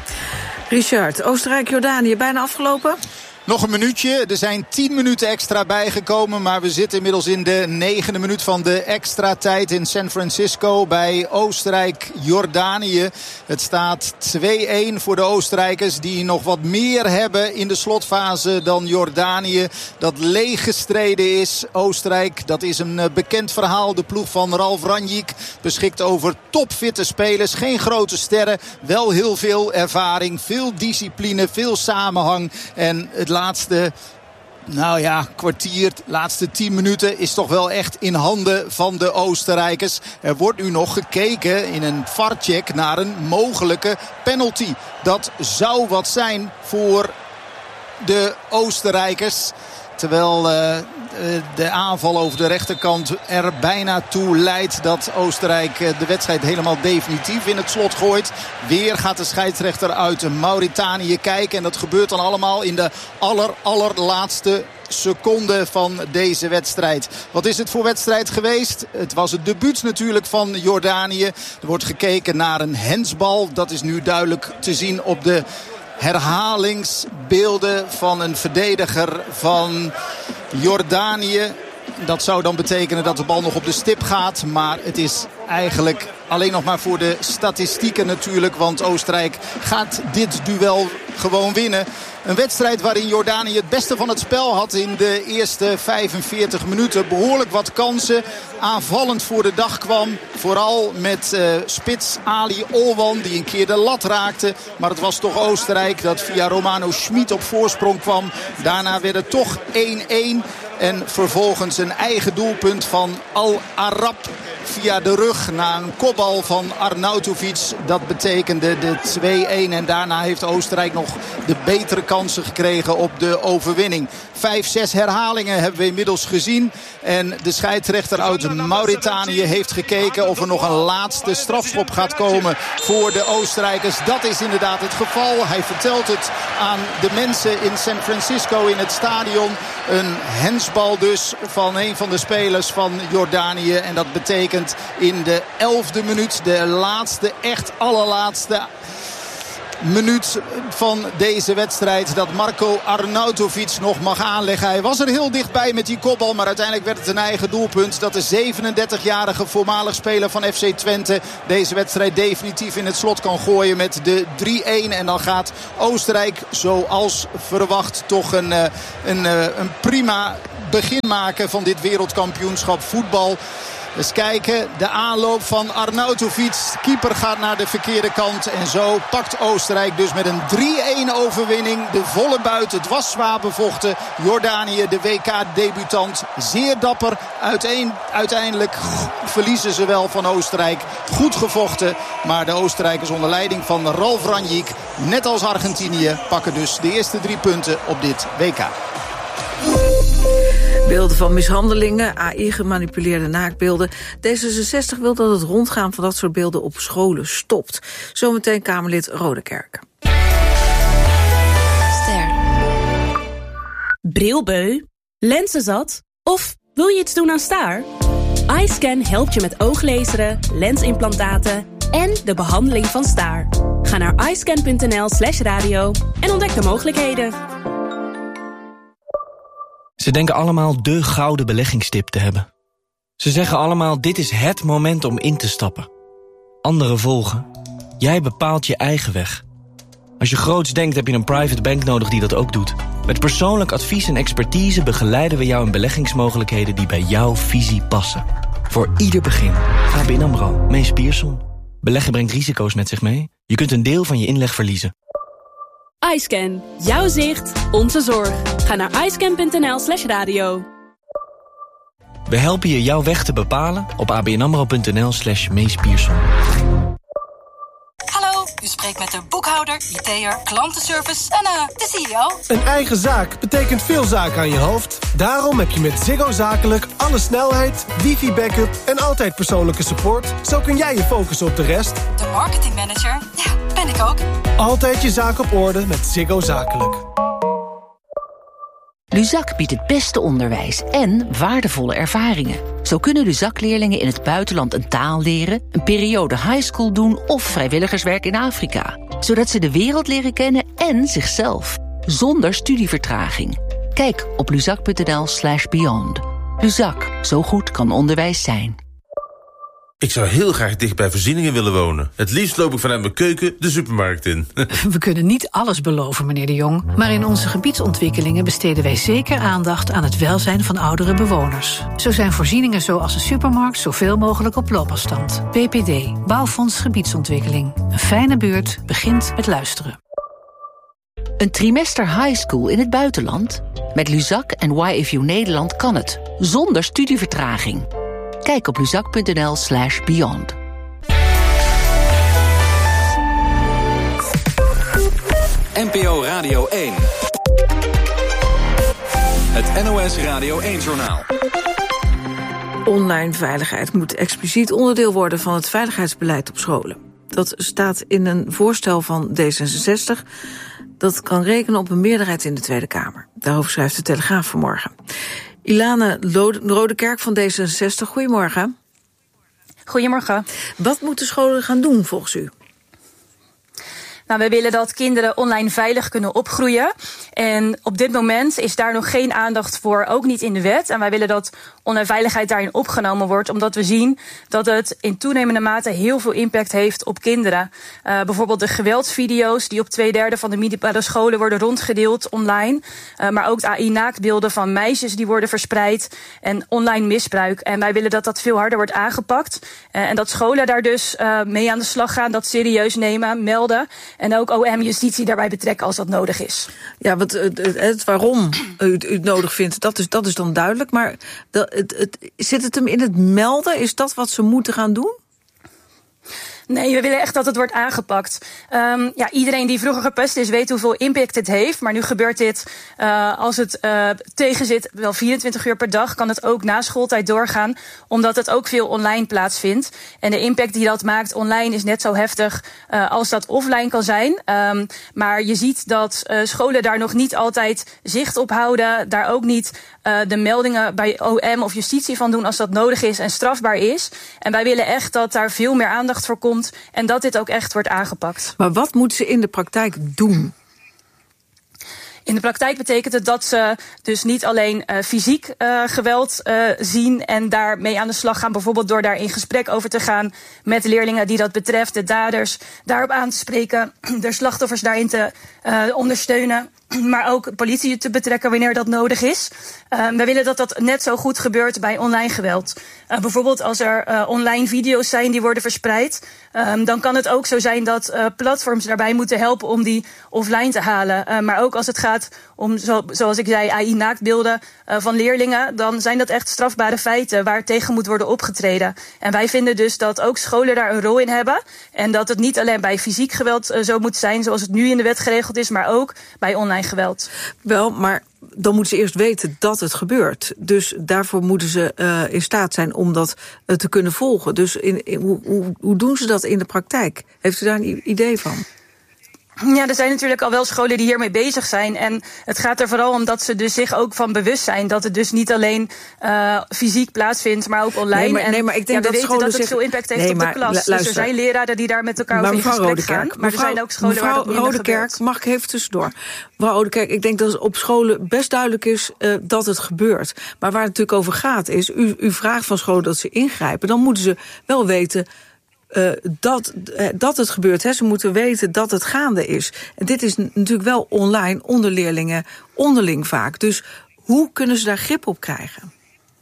Richard, Oostenrijk-Jordanië bijna afgelopen? Nog een minuutje. Er zijn tien minuten extra bijgekomen. Maar we zitten inmiddels in de negende minuut van de extra tijd in San Francisco bij Oostenrijk-Jordanië. Het staat twee-een voor de Oostenrijkers die nog wat meer hebben in de slotfase dan Jordanië. Dat leeggestreden is. Oostenrijk, dat is een bekend verhaal. De ploeg van Ralf Ranjik beschikt over topfitte spelers. Geen grote sterren. Wel heel veel ervaring. Veel discipline. Veel samenhang. En het laatste, nou ja, kwartier, laatste tien minuten is toch wel echt in handen van de Oostenrijkers. Er wordt nu nog gekeken in een V A R-check naar een mogelijke penalty. Dat zou wat zijn voor de Oostenrijkers. Terwijl uh, de aanval over de rechterkant er bijna toe leidt dat Oostenrijk de wedstrijd helemaal definitief in het slot gooit. Weer gaat de scheidsrechter uit Mauritanië kijken. En dat gebeurt dan allemaal in de aller, allerlaatste seconde van deze wedstrijd. Wat is het voor wedstrijd geweest? Het was het debuut natuurlijk van Jordanië. Er wordt gekeken naar een hensbal. Dat is nu duidelijk te zien op de herhalingsbeelden van een verdediger van Jordanië. Dat zou dan betekenen dat de bal nog op de stip gaat. Maar het is eigenlijk alleen nog maar voor de statistieken natuurlijk. Want Oostenrijk gaat dit duel gewoon winnen. Een wedstrijd waarin Jordanië het beste van het spel had in de eerste vijfenveertig minuten. Behoorlijk wat kansen. Aanvallend voor de dag kwam. Vooral met uh, spits Ali Olwan die een keer de lat raakte. Maar het was toch Oostenrijk dat via Romano Schmid op voorsprong kwam. Daarna werd het toch één-één. En vervolgens een eigen doelpunt van Al Arab via de rug na een kopbal van Arnautovic. Dat betekende de twee-een. En daarna heeft Oostenrijk nog de betere kansen gekregen op de overwinning. Vijf, zes herhalingen hebben we inmiddels gezien. En de scheidsrechter uit Mauritanië heeft gekeken of er nog een laatste strafschop gaat komen voor de Oostenrijkers. Dat is inderdaad het geval. Hij vertelt het aan de mensen in San Francisco in het stadion. Een hensbal dus van een van de spelers van Jordanië. En dat betekent in de elfde minuut, de laatste, echt allerlaatste minuut van deze wedstrijd, dat Marko Arnautovic nog mag aanleggen. Hij was er heel dichtbij met die kopbal, maar uiteindelijk werd het een eigen doelpunt. Dat de zevenendertigjarige voormalig speler van F C Twente deze wedstrijd definitief in het slot kan gooien met de drie-een. En dan gaat Oostenrijk zoals verwacht toch een, een, een prima begin maken van dit wereldkampioenschap voetbal. Dus kijken, de aanloop van Arnautovic. Keeper gaat naar de verkeerde kant. En zo pakt Oostenrijk dus met een drie-een overwinning de volle buit. Het was zwaar bevochten. Jordanië, de W K-debutant, zeer dapper. Uiteen, uiteindelijk verliezen ze wel van Oostenrijk. Goed gevochten. Maar de Oostenrijkers onder leiding van Ralf Rangnick, net als Argentinië, pakken dus de eerste drie punten op dit W K. Beelden van mishandelingen, A I-gemanipuleerde naaktbeelden. D zesenzestig wil dat het rondgaan van dat soort beelden op scholen stopt. Zometeen Kamerlid Rodekerk. Ster. Brilbeu? Lensenzat? Of wil je iets doen aan staar? iScan helpt je met ooglezeren, lensimplantaten en de behandeling van staar. Ga naar iscan.nl slash radio en ontdek de mogelijkheden. Ze denken allemaal de gouden beleggingstip te hebben. Ze zeggen allemaal, dit is het moment om in te stappen. Anderen volgen. Jij bepaalt je eigen weg. Als je groots denkt, heb je een private bank nodig die dat ook doet. Met persoonlijk advies en expertise begeleiden we jou in beleggingsmogelijkheden die bij jouw visie passen. Voor ieder begin. A B N AMRO, Mees Pierson. Beleggen brengt risico's met zich mee. Je kunt een deel van je inleg verliezen. iScan. Jouw zicht, onze zorg. Ga naar iscan.nl slash radio. We helpen je jouw weg te bepalen op abnamro.nl slash Mees Pierson. Hallo, u spreekt met de boekhouder, I T'er, klantenservice en uh, de C E O. Een eigen zaak betekent veel zaken aan je hoofd. Daarom heb je met Ziggo Zakelijk alle snelheid, wifi-backup en altijd persoonlijke support. Zo kun jij je focussen op de rest. De marketingmanager, ja, ben ik ook. Altijd je zaak op orde met Ziggo Zakelijk. Luzak biedt het beste onderwijs en waardevolle ervaringen. Zo kunnen Luzak-leerlingen in het buitenland een taal leren, een periode highschool doen of vrijwilligerswerk in Afrika. Zodat ze de wereld leren kennen en zichzelf. Zonder studievertraging. Kijk op luzak.nl slash beyond. Luzak, zo goed kan onderwijs zijn. Ik zou heel graag dicht bij voorzieningen willen wonen. Het liefst loop ik vanuit mijn keuken de supermarkt in. We kunnen niet alles beloven, meneer de Jong. Maar in onze gebiedsontwikkelingen besteden wij zeker aandacht aan het welzijn van oudere bewoners. Zo zijn voorzieningen zoals een supermarkt zoveel mogelijk op loopafstand. B P D, Bouwfonds Gebiedsontwikkeling. Een fijne buurt begint met luisteren. Een trimester high school in het buitenland? Met Luzak en Y F U Nederland kan het. Zonder studievertraging. Kijk op luzak.nl slash beyond. N P O Radio één. Het N O S Radio één-journaal. Online veiligheid moet expliciet onderdeel worden van het veiligheidsbeleid op scholen. Dat staat in een voorstel van D zesenzestig. Dat kan rekenen op een meerderheid in de Tweede Kamer. Daarover schrijft de Telegraaf vanmorgen. Ilane Rodekerk van D zesenzestig, goedemorgen. Goedemorgen. Wat moeten scholen gaan doen volgens u? Nou, we willen dat kinderen online veilig kunnen opgroeien. En op dit moment is daar nog geen aandacht voor, ook niet in de wet. En wij willen dat online veiligheid daarin opgenomen wordt, omdat we zien dat het in toenemende mate heel veel impact heeft op kinderen. Uh, bijvoorbeeld de geweldsvideo's die op twee derde van de middelbare scholen worden rondgedeeld online. Uh, maar ook de A I-naaktbeelden van meisjes die worden verspreid en online misbruik. En wij willen dat dat veel harder wordt aangepakt. Uh, en dat scholen daar dus uh, mee aan de slag gaan, dat serieus nemen, melden. En ook O M, justitie daarbij betrekken als dat nodig is. Ja, want het, het, het waarom u, u het nodig vindt, dat is, dat is dan duidelijk. Maar dat, het, het, zit het hem in het melden? Is dat wat ze moeten gaan doen? Nee, we willen echt dat het wordt aangepakt. Um, ja, iedereen die vroeger gepest is, weet hoeveel impact het heeft. Maar nu gebeurt dit, uh, als het uh, tegenzit, wel vierentwintig uur per dag, kan het ook na schooltijd doorgaan, omdat het ook veel online plaatsvindt. En de impact die dat maakt online is net zo heftig uh, als dat offline kan zijn. Um, maar je ziet dat uh, scholen daar nog niet altijd zicht op houden, daar ook niet uh, de meldingen bij O M of justitie van doen als dat nodig is en strafbaar is. En wij willen echt dat daar veel meer aandacht voor komt en dat dit ook echt wordt aangepakt. Maar wat moeten ze in de praktijk doen? In de praktijk betekent het dat ze dus niet alleen uh, fysiek uh, geweld uh, zien en daarmee aan de slag gaan, bijvoorbeeld door daar in gesprek over te gaan met leerlingen die dat betreft, de daders daarop aan te spreken, de slachtoffers daarin te uh, ondersteunen, maar ook politie te betrekken wanneer dat nodig is. Uh, we willen dat dat net zo goed gebeurt bij online geweld. Uh, bijvoorbeeld als er uh, online video's zijn die worden verspreid, um, dan kan het ook zo zijn dat uh, platforms daarbij moeten helpen om die offline te halen. Uh, maar ook als het gaat om, zo, zoals ik zei, A I-naaktbeelden uh, van leerlingen, dan zijn dat echt strafbare feiten waar tegen moet worden opgetreden. En wij vinden dus dat ook scholen daar een rol in hebben en dat het niet alleen bij fysiek geweld uh, zo moet zijn zoals het nu in de wet geregeld is, maar ook bij online geweld. Wel, maar dan moeten ze eerst weten dat het gebeurt. Dus daarvoor moeten ze uh, in staat zijn om dat uh, te kunnen volgen. Dus in, in, hoe, hoe, hoe doen ze dat in de praktijk? Heeft u daar een idee van? Ja, er zijn natuurlijk al wel scholen die hiermee bezig zijn. En het gaat er vooral om dat ze dus zich ook van bewust zijn dat het dus niet alleen uh, fysiek plaatsvindt, maar ook online. Nee, maar, nee, maar ik denk ja, we dat weten dat het zich... veel impact heeft nee, op de maar, klas. Luister. Dus er zijn leraren die daar met elkaar maar over in gesprek Rodekerk, gaan. Maar mevrouw, er zijn ook scholen waar dat minder Rodekerk, gebeurt. mag ik even tussendoor? Mevrouw Rodekerk, ik denk dat het op scholen best duidelijk is uh, dat het gebeurt. Maar waar het natuurlijk over gaat is, u, u vraagt van scholen dat ze ingrijpen. Dan moeten ze wel weten Uh, dat, uh, dat het gebeurt. Hè. Ze moeten weten dat het gaande is. En dit is n- natuurlijk wel online onder leerlingen, onderling vaak. Dus hoe kunnen ze daar grip op krijgen?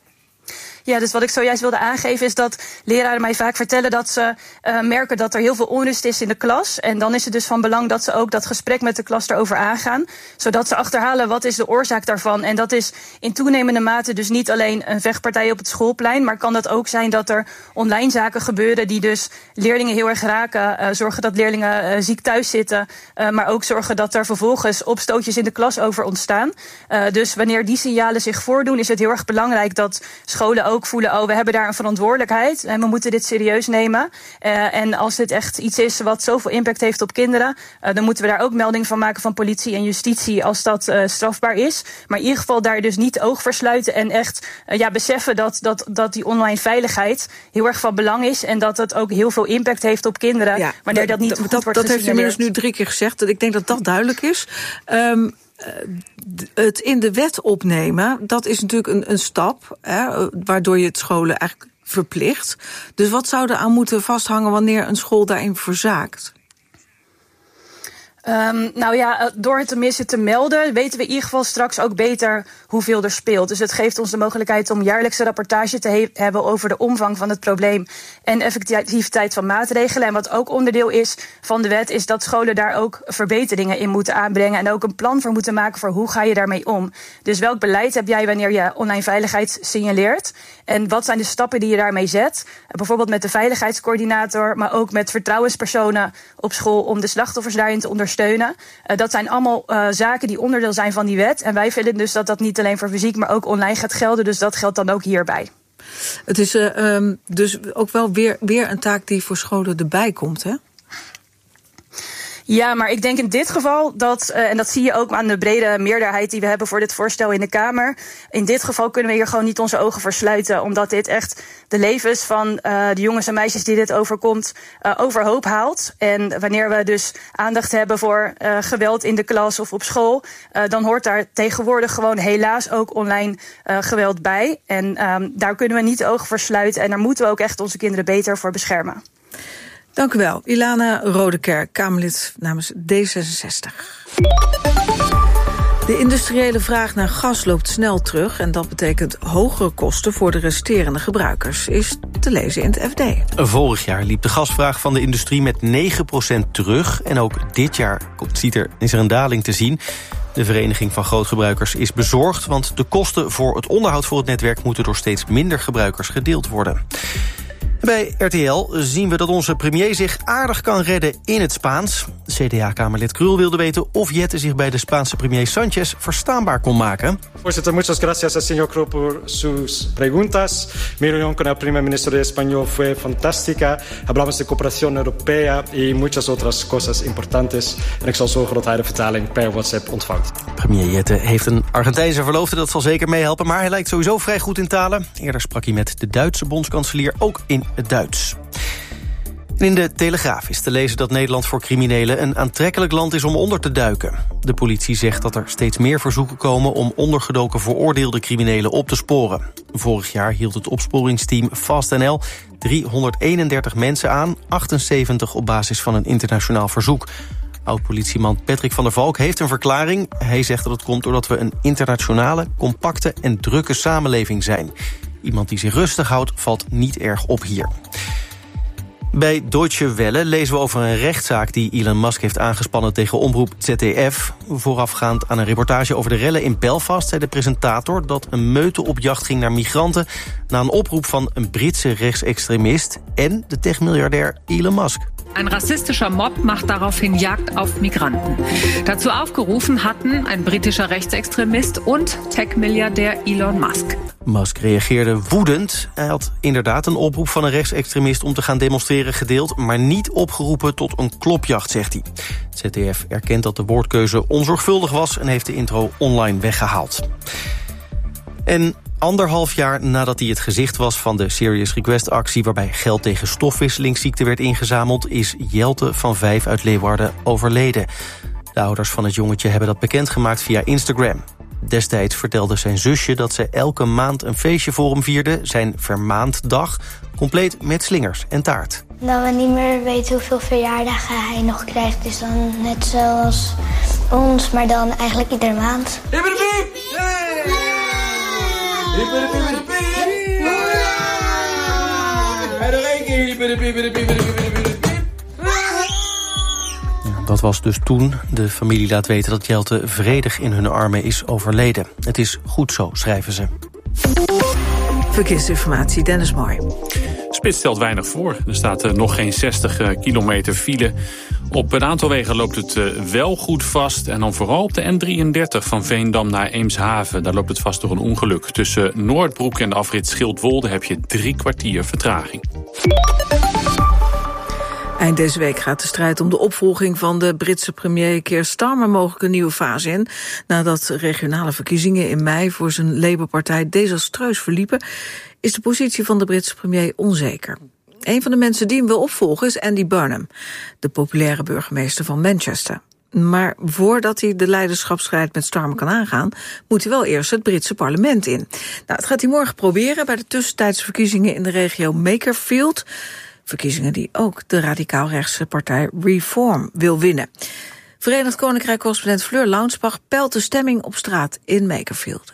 Ja, dus wat ik zojuist wilde aangeven is dat leraren mij vaak vertellen dat ze uh, merken dat er heel veel onrust is in de klas. En dan is het dus van belang dat ze ook dat gesprek met de klas erover aangaan. Zodat ze achterhalen wat is de oorzaak daarvan. En dat is in toenemende mate dus niet alleen een vechtpartij op het schoolplein. Maar kan dat ook zijn dat er online zaken gebeuren die dus leerlingen heel erg raken. Uh, zorgen dat leerlingen uh, ziek thuis zitten. Uh, maar ook zorgen dat er vervolgens opstootjes in de klas over ontstaan. Uh, dus wanneer die signalen zich voordoen is het heel erg belangrijk dat scholen ook voelen, oh, we hebben daar een verantwoordelijkheid en we moeten dit serieus nemen. Uh, en als dit echt iets is wat zoveel impact heeft op kinderen, uh, dan moeten we daar ook melding van maken van politie en justitie als dat uh, strafbaar is. Maar in ieder geval daar dus niet oog voor sluiten en echt uh, ja, beseffen dat, dat, dat die online veiligheid heel erg van belang is en dat het ook heel veel impact heeft op kinderen, ja, wanneer dat niet goed dat, wordt dat heeft u inmiddels nu drie keer gezegd. Ik denk dat dat duidelijk is. Um, Het in de wet opnemen, dat is natuurlijk een, een stap, hè, waardoor je het scholen eigenlijk verplicht. Dus wat zou er aan moeten vasthangen wanneer een school daarin verzaakt? Um, nou ja, door het tenminste te melden weten we in ieder geval straks ook beter hoeveel er speelt. Dus het geeft ons de mogelijkheid om jaarlijkse rapportage te he- hebben over de omvang van het probleem en effectiviteit van maatregelen. En wat ook onderdeel is van de wet is dat scholen daar ook verbeteringen in moeten aanbrengen en ook een plan voor moeten maken voor hoe ga je daarmee om. Dus welk beleid heb jij wanneer je online veiligheid signaleert? En wat zijn de stappen die je daarmee zet? Bijvoorbeeld met de veiligheidscoördinator, maar ook met vertrouwenspersonen op school om de slachtoffers daarin te ondersteunen. Steunen. Uh, dat zijn allemaal uh, zaken die onderdeel zijn van die wet. En wij vinden dus dat dat niet alleen voor fysiek, maar ook online gaat gelden. Dus dat geldt dan ook hierbij. Het is uh, um, dus ook wel weer, weer een taak die voor scholen erbij komt, hè? Ja, maar ik denk in dit geval dat, uh, en dat zie je ook aan de brede meerderheid die we hebben voor dit voorstel in de Kamer. In dit geval kunnen we hier gewoon niet onze ogen voor sluiten, omdat dit echt de levens van uh, de jongens en meisjes die dit overkomt uh, overhoop haalt. En wanneer we dus aandacht hebben voor uh, geweld in de klas of op school, uh, dan hoort daar tegenwoordig gewoon helaas ook online uh, geweld bij. En um, daar kunnen we niet de ogen voor sluiten en daar moeten we ook echt onze kinderen beter voor beschermen. Dank u wel. Ilana Rodekerk, Kamerlid namens D zesenzestig. De industriële vraag naar gas loopt snel terug en dat betekent hogere kosten voor de resterende gebruikers. Is te te lezen in het F D. Vorig jaar liep de gasvraag van de industrie met negen procent terug. En ook dit jaar ziet er, is er een daling te zien. De Vereniging van Grootgebruikers is bezorgd, want de kosten voor het onderhoud voor het netwerk moeten door steeds minder gebruikers gedeeld worden. Bij R T L zien we dat onze premier zich aardig kan redden in het Spaans. C D A-kamerlid Krul wilde weten of Jette zich bij de Spaanse premier Sánchez verstaanbaar kon maken. Voorzitter, muchas gracias al señor Krul por sus preguntas. Mi reunión con el primer ministro de Español fue fantástica. Hablamos de cooperación europea y muchas otras cosas importantes. En ik zal zorgen dat hij de vertaling per WhatsApp ontvangt. Premier Jette heeft een Argentijnse verloofde, dat zal zeker meehelpen. Maar hij lijkt sowieso vrij goed in talen. Eerder sprak hij met de Duitse bondskanselier ook in het Duits. In de Telegraaf is te lezen dat Nederland voor criminelen een aantrekkelijk land is om onder te duiken. De politie zegt dat er steeds meer verzoeken komen om ondergedoken veroordeelde criminelen op te sporen. Vorig jaar hield het opsporingsteam FastNL driehonderdeenendertig mensen aan, achtenzeventig op basis van een internationaal verzoek. Oud-politieman Patrick van der Valk heeft een verklaring. Hij zegt dat het komt doordat we een internationale, compacte en drukke samenleving zijn. Iemand die zich rustig houdt, valt niet erg op hier. Bij Deutsche Welle lezen we over een rechtszaak die Elon Musk heeft aangespannen tegen omroep Z D F. Voorafgaand aan een reportage over de rellen in Belfast zei de presentator dat een meute op jacht ging naar migranten na een oproep van een Britse rechtsextremist en de techmiljardair Elon Musk. Ein rassistischer Mob macht daraufhin Jagd auf Migranten. Dazu aufgerufen hatten ein britischer Rechtsextremist und Tech-Milliardär Elon Musk. Musk reageerde woedend. Hij had inderdaad een oproep van een rechtsextremist om te gaan demonstreren gedeeld, maar niet opgeroepen tot een klopjacht, zegt hij. Z D F erkent dat de woordkeuze onzorgvuldig was en heeft de intro online weggehaald. En anderhalf jaar nadat hij het gezicht was van de Serious Request-actie waarbij geld tegen stofwisselingsziekte werd ingezameld, is Jelte van Vijf uit Leeuwarden overleden. De ouders van het jongetje hebben dat bekendgemaakt via Instagram. Destijds vertelde zijn zusje dat ze elke maand een feestje voor hem vierde, zijn vermaanddag, compleet met slingers en taart. Dat we niet meer weten hoeveel verjaardagen hij nog krijgt, is dan net zoals ons, maar dan eigenlijk iedere maand. Dat was dus toen. De familie laat weten dat Jelte vredig in hun armen is overleden. Het is goed zo, schrijven ze. Verkeersinformatie, Dennis Mooi. Spits stelt weinig voor. Er staat uh, nog geen zestig uh, kilometer file. Op een aantal wegen loopt het uh, wel goed vast. En dan vooral op de N drieëndertig van Veendam naar Eemshaven. Daar loopt het vast door een ongeluk. Tussen Noordbroek en de afrit Schildwolde heb je drie kwartier vertraging. Eind deze week gaat de strijd om de opvolging van de Britse premier Keir Starmer mogelijk een nieuwe fase in. Nadat regionale verkiezingen in mei voor zijn Labour-partij desastreus verliepen, is de positie van de Britse premier onzeker. Een van de mensen die hem wil opvolgen is Andy Burnham, de populaire burgemeester van Manchester. Maar voordat hij de leiderschapsstrijd met Starmer kan aangaan, moet hij wel eerst het Britse parlement in. Nou, dat gaat hij morgen proberen bij de tussentijdse verkiezingen in de regio Makerfield. Verkiezingen die ook de radicaal-rechtse partij Reform wil winnen. Verenigd Koninkrijk-correspondent Fleur Launsbach peilt de stemming op straat in Makerfield.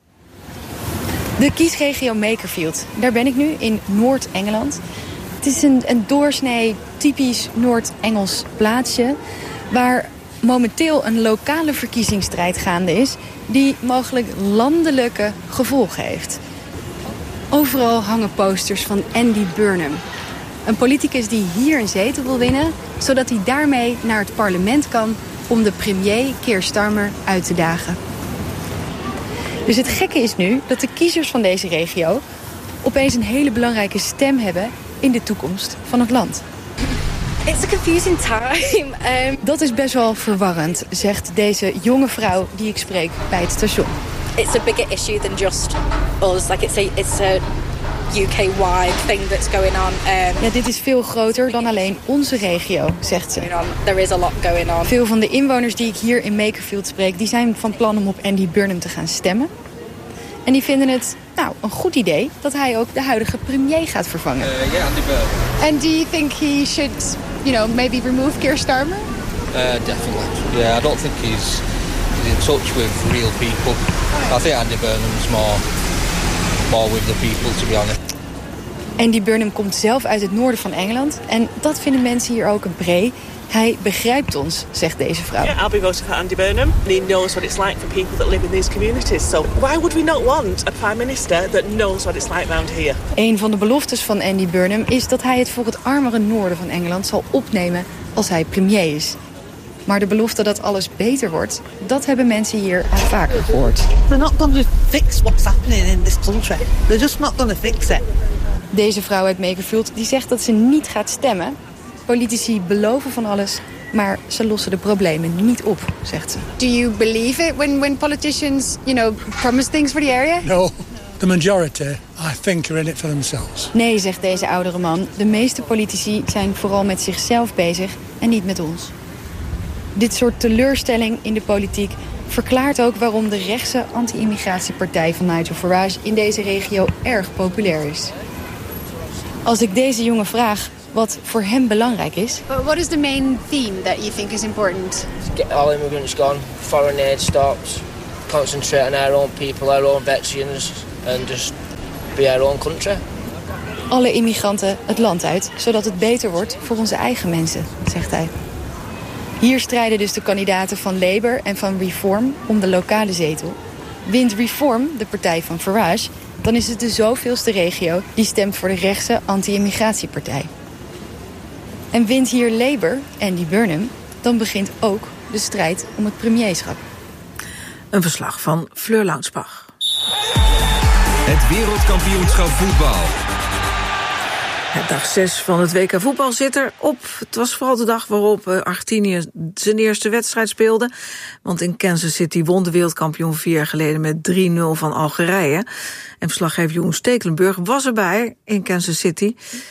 De kiesregio Makerfield, daar ben ik nu in Noord-Engeland. Het is een, een doorsnee typisch Noord-Engels plaatsje waar momenteel een lokale verkiezingsstrijd gaande is die mogelijk landelijke gevolgen heeft. Overal hangen posters van Andy Burnham. Een politicus die hier een zetel wil winnen, zodat hij daarmee naar het parlement kan om de premier Keir Starmer uit te dagen. Dus het gekke is nu dat de kiezers van deze regio opeens een hele belangrijke stem hebben in de toekomst van het land. It's a confusing time. Um... Dat is best wel verwarrend, zegt deze jonge vrouw die ik spreek bij het station. It's a bigger issue than just us. Like it's a, it's a U K-wide thing that's going on. Um... Ja, dit is veel groter dan alleen onze regio, zegt ze. There is a lot going on. Veel van de inwoners die ik hier in Makerfield spreek, die zijn van plan om op Andy Burnham te gaan stemmen. En die vinden het nou een goed idee dat hij ook de huidige premier gaat vervangen. Uh, yeah, Andy Burnham. And do you think he should, you know, maybe remove Keir Starmer? Uh, definitely. Yeah, I don't think he's, he's in touch with real people. I think Andy Burnham's more, more with the people, to be honest. Andy Burnham komt zelf uit het noorden van Engeland. En dat vinden mensen hier ook een pre. Hij begrijpt ons, zegt deze vrouw. Yeah, I'll be voting for Andy Burnham. He knows what it's like for people that live in these communities. So why would we not want a prime minister that knows what it's like around here? Een van de beloftes van Andy Burnham is dat hij het voor het armere noorden van Engeland zal opnemen als hij premier is. Maar de belofte dat alles beter wordt, dat hebben mensen hier al vaker gehoord. They're not going to fix what's happening in this country. They're just not going to fix it. Deze vrouw uit Makerfield die zegt dat ze niet gaat stemmen. Politici beloven van alles, maar ze lossen de problemen niet op, zegt ze. Do you believe it when, when politicians, you know, promise things for the area? No, the majority, I think, are in it for themselves. Nee, zegt deze oudere man. De meeste politici zijn vooral met zichzelf bezig en niet met ons. Dit soort teleurstelling in de politiek verklaart ook waarom de rechtse anti-immigratiepartij van Nigel Farage in deze regio erg populair is. Als ik deze jongen vraag wat voor hem belangrijk is. But what is the main theme that you think is important? Get all immigrants gone, foreign aid stops, concentrate on our own people, our own veterans and just be our own country. Alle immigranten het land uit, zodat het beter wordt voor onze eigen mensen, zegt hij. Hier strijden dus de kandidaten van Labour en van Reform om de lokale zetel. Wint Reform, de partij van Farage, dan is het de zoveelste regio die stemt voor de rechtse anti-immigratiepartij. En wint hier Labour, Andy Burnham, dan begint ook de strijd om het premierschap. Een verslag van Fleur Launsbach. Het wereldkampioenschap voetbal. Dag zes van het W K voetbal zit erop. Het was vooral de dag waarop Argentinië zijn eerste wedstrijd speelde. Want in Kansas City won de wereldkampioen vier jaar geleden met drie nul van Algerije. En verslaggever Jeroen Stekelenburg was erbij in Kansas City.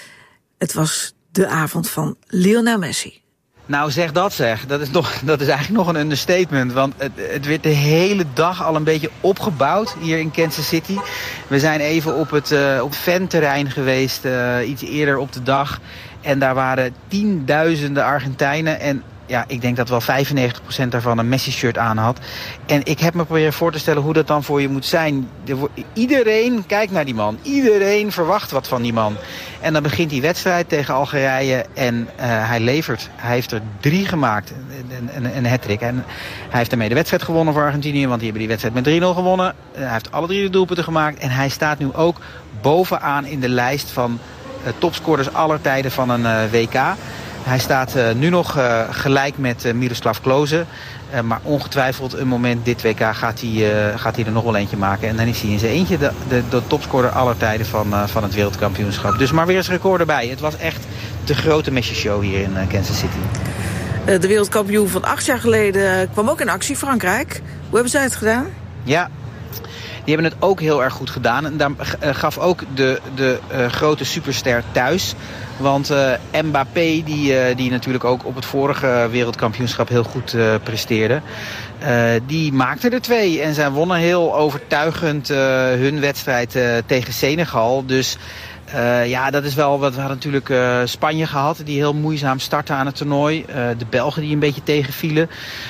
Het was de avond van Lionel Messi. Nou, zeg dat zeg. Dat is, nog, dat is eigenlijk nog een understatement. Want het, het werd de hele dag al een beetje opgebouwd hier in Kansas City. We zijn even op het, uh, op het fanterrein geweest, uh, iets eerder op de dag. En daar waren tienduizenden Argentijnen. En ja, ik denk dat wel vijfennegentig procent daarvan een Messi-shirt aan had. En ik heb me proberen voor te stellen hoe dat dan voor je moet zijn. Iedereen kijkt naar die man. Iedereen verwacht wat van die man. En dan begint die wedstrijd tegen Algerije en uh, hij levert. Hij heeft er drie gemaakt, een, een, een hat-trick. En hij heeft daarmee de wedstrijd gewonnen voor Argentinië, want die hebben die wedstrijd met drie nul gewonnen. Uh, hij heeft alle drie de doelpunten gemaakt en hij staat nu ook bovenaan in de lijst van uh, topscorers aller tijden van een uh, W K. Hij staat uh, nu nog uh, gelijk met uh, Miroslav Klose. Uh, maar ongetwijfeld een moment dit W K gaat hij, uh, gaat hij er nog wel eentje maken. En dan is hij in zijn eentje de, de, de topscorer aller tijden van, uh, van het wereldkampioenschap. Dus maar weer eens record erbij. Het was echt de grote Messi-show hier in uh, Kansas City. Uh, de wereldkampioen van acht jaar geleden kwam ook in actie, Frankrijk. Hoe hebben zij het gedaan? Ja, die hebben het ook heel erg goed gedaan. En daar uh, gaf ook de, de uh, grote superster thuis. Want uh, Mbappé, die, uh, die natuurlijk ook op het vorige wereldkampioenschap heel goed uh, presteerde, uh, die maakte er twee. En zij wonnen heel overtuigend uh, hun wedstrijd uh, tegen Senegal. Dus uh, ja, dat is wel wat. We hadden natuurlijk uh, Spanje gehad, die heel moeizaam startte aan het toernooi. Uh, de Belgen die een beetje tegenvielen.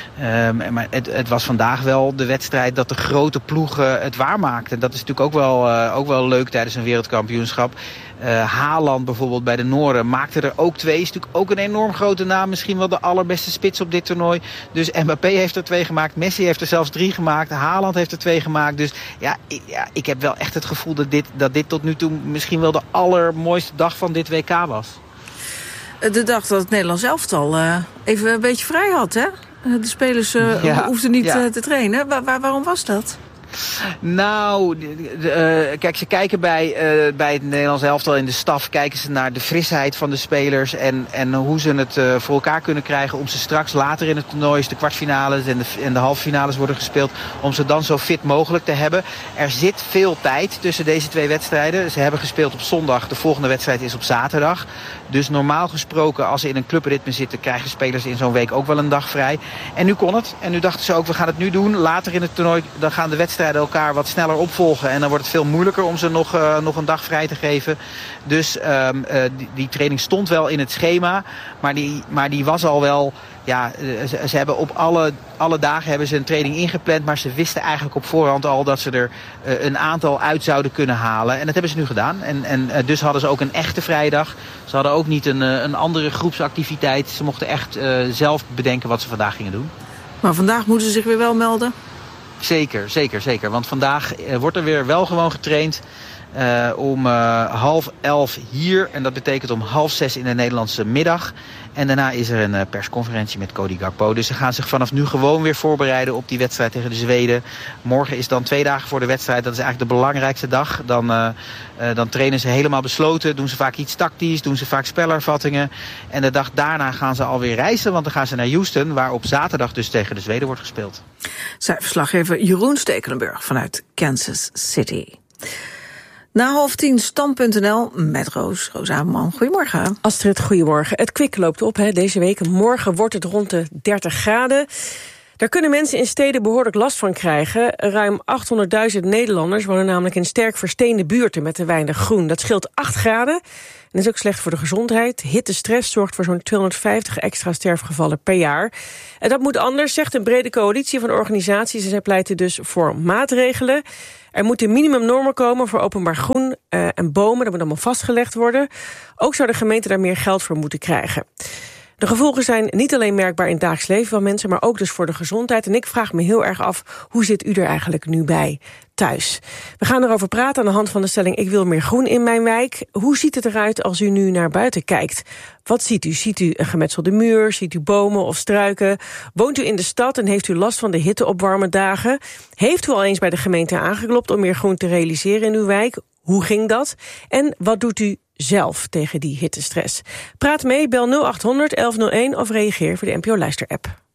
Um, maar het, het was vandaag wel de wedstrijd dat de grote ploegen het waarmaakten. Dat is natuurlijk ook wel, uh, ook wel leuk tijdens een wereldkampioenschap. Uh, Haaland bijvoorbeeld bij de Noren maakte er ook twee. Is natuurlijk ook een enorm grote naam. Misschien wel de allerbeste spits op dit toernooi. Dus Mbappé heeft er twee gemaakt. Messi heeft er zelfs drie gemaakt. Haaland heeft er twee gemaakt. Dus ja, ik, ja, ik heb wel echt het gevoel dat dit, dat dit tot nu toe misschien wel de allermooiste dag van dit W K was. De dag dat het Nederlands elftal uh, even een beetje vrij had, hè? De spelers uh, ja, hoefden niet ja. uh, te trainen. Waar, waar, waarom was dat? Nou, de, de, uh, kijk, ze kijken bij, uh, bij het Nederlands elftal in de staf, kijken ze naar de frisheid van de spelers en, en hoe ze het uh, voor elkaar kunnen krijgen om ze straks later in het toernooi, de kwartfinales en de, en de halve finales worden gespeeld, om ze dan zo fit mogelijk te hebben. Er zit veel tijd tussen deze twee wedstrijden. Ze hebben gespeeld op zondag, de volgende wedstrijd is op zaterdag. Dus normaal gesproken, als ze in een clubritme zitten, krijgen spelers in zo'n week ook wel een dag vrij. En nu kon het. En nu dachten ze ook, we gaan het nu doen. Later in het toernooi, dan gaan de wedstrijden elkaar wat sneller opvolgen. En dan wordt het veel moeilijker om ze nog, uh, nog een dag vrij te geven. Dus um, uh, die, die training stond wel in het schema. Maar die, maar die was al wel ja, ze, ze hebben op alle, alle dagen hebben ze een training ingepland, maar ze wisten eigenlijk op voorhand al dat ze er uh, een aantal uit zouden kunnen halen. En dat hebben ze nu gedaan. En, en uh, dus hadden ze ook een echte vrijdag. Ze hadden ook niet een, uh, een andere groepsactiviteit. Ze mochten echt uh, zelf bedenken wat ze vandaag gingen doen. Maar vandaag moeten ze zich weer wel melden? Zeker, zeker, zeker. Want vandaag uh, wordt er weer wel gewoon getraind. Uh, om uh, half elf hier. En dat betekent om half zes in de Nederlandse middag. En daarna is er een uh, persconferentie met Cody Gakpo. Dus ze gaan zich vanaf nu gewoon weer voorbereiden op die wedstrijd tegen de Zweden. Morgen is dan twee dagen voor de wedstrijd. Dat is eigenlijk de belangrijkste dag. Dan, uh, uh, dan trainen ze helemaal besloten. Doen ze vaak iets tactisch. Doen ze vaak spelervattingen. En de dag daarna gaan ze alweer reizen. Want dan gaan ze naar Houston. Waar op zaterdag dus tegen de Zweden wordt gespeeld. Zij verslaggever Jeroen Stekelenburg vanuit Kansas City. Na half tien stand punt n l met Roos, Roos Ameman. Goedemorgen. Astrid, goedemorgen. Het kwik loopt op hè, deze week. Morgen wordt het rond de dertig graden. Daar kunnen mensen in steden behoorlijk last van krijgen. Ruim achthonderdduizend Nederlanders wonen namelijk in sterk versteende buurten met te weinig groen. Dat scheelt acht graden. En dat is ook slecht voor de gezondheid. Hittestress zorgt voor zo'n tweehonderdvijftig extra sterfgevallen per jaar. En dat moet anders, zegt een brede coalitie van organisaties. En zij pleiten dus voor maatregelen. Er moeten minimumnormen komen voor openbaar groen uh, en bomen. Dat moet allemaal vastgelegd worden. Ook zou de gemeente daar meer geld voor moeten krijgen. De gevolgen zijn niet alleen merkbaar in het dagelijks leven van mensen, maar ook dus voor de gezondheid. En ik vraag me heel erg af, hoe zit u er eigenlijk nu bij thuis? We gaan erover praten aan de hand van de stelling Ik wil meer groen in mijn wijk. Hoe ziet het eruit als u nu naar buiten kijkt? Wat ziet u? Ziet u een gemetselde muur? Ziet u bomen of struiken? Woont u in de stad en heeft u last van de hitte op warme dagen? Heeft u al eens bij de gemeente aangeklopt om meer groen te realiseren in uw wijk? Hoe ging dat? En wat doet u zelf tegen die hittestress? Praat mee, bel nul acht honderd elf nul één of reageer voor de N P O Luister-app.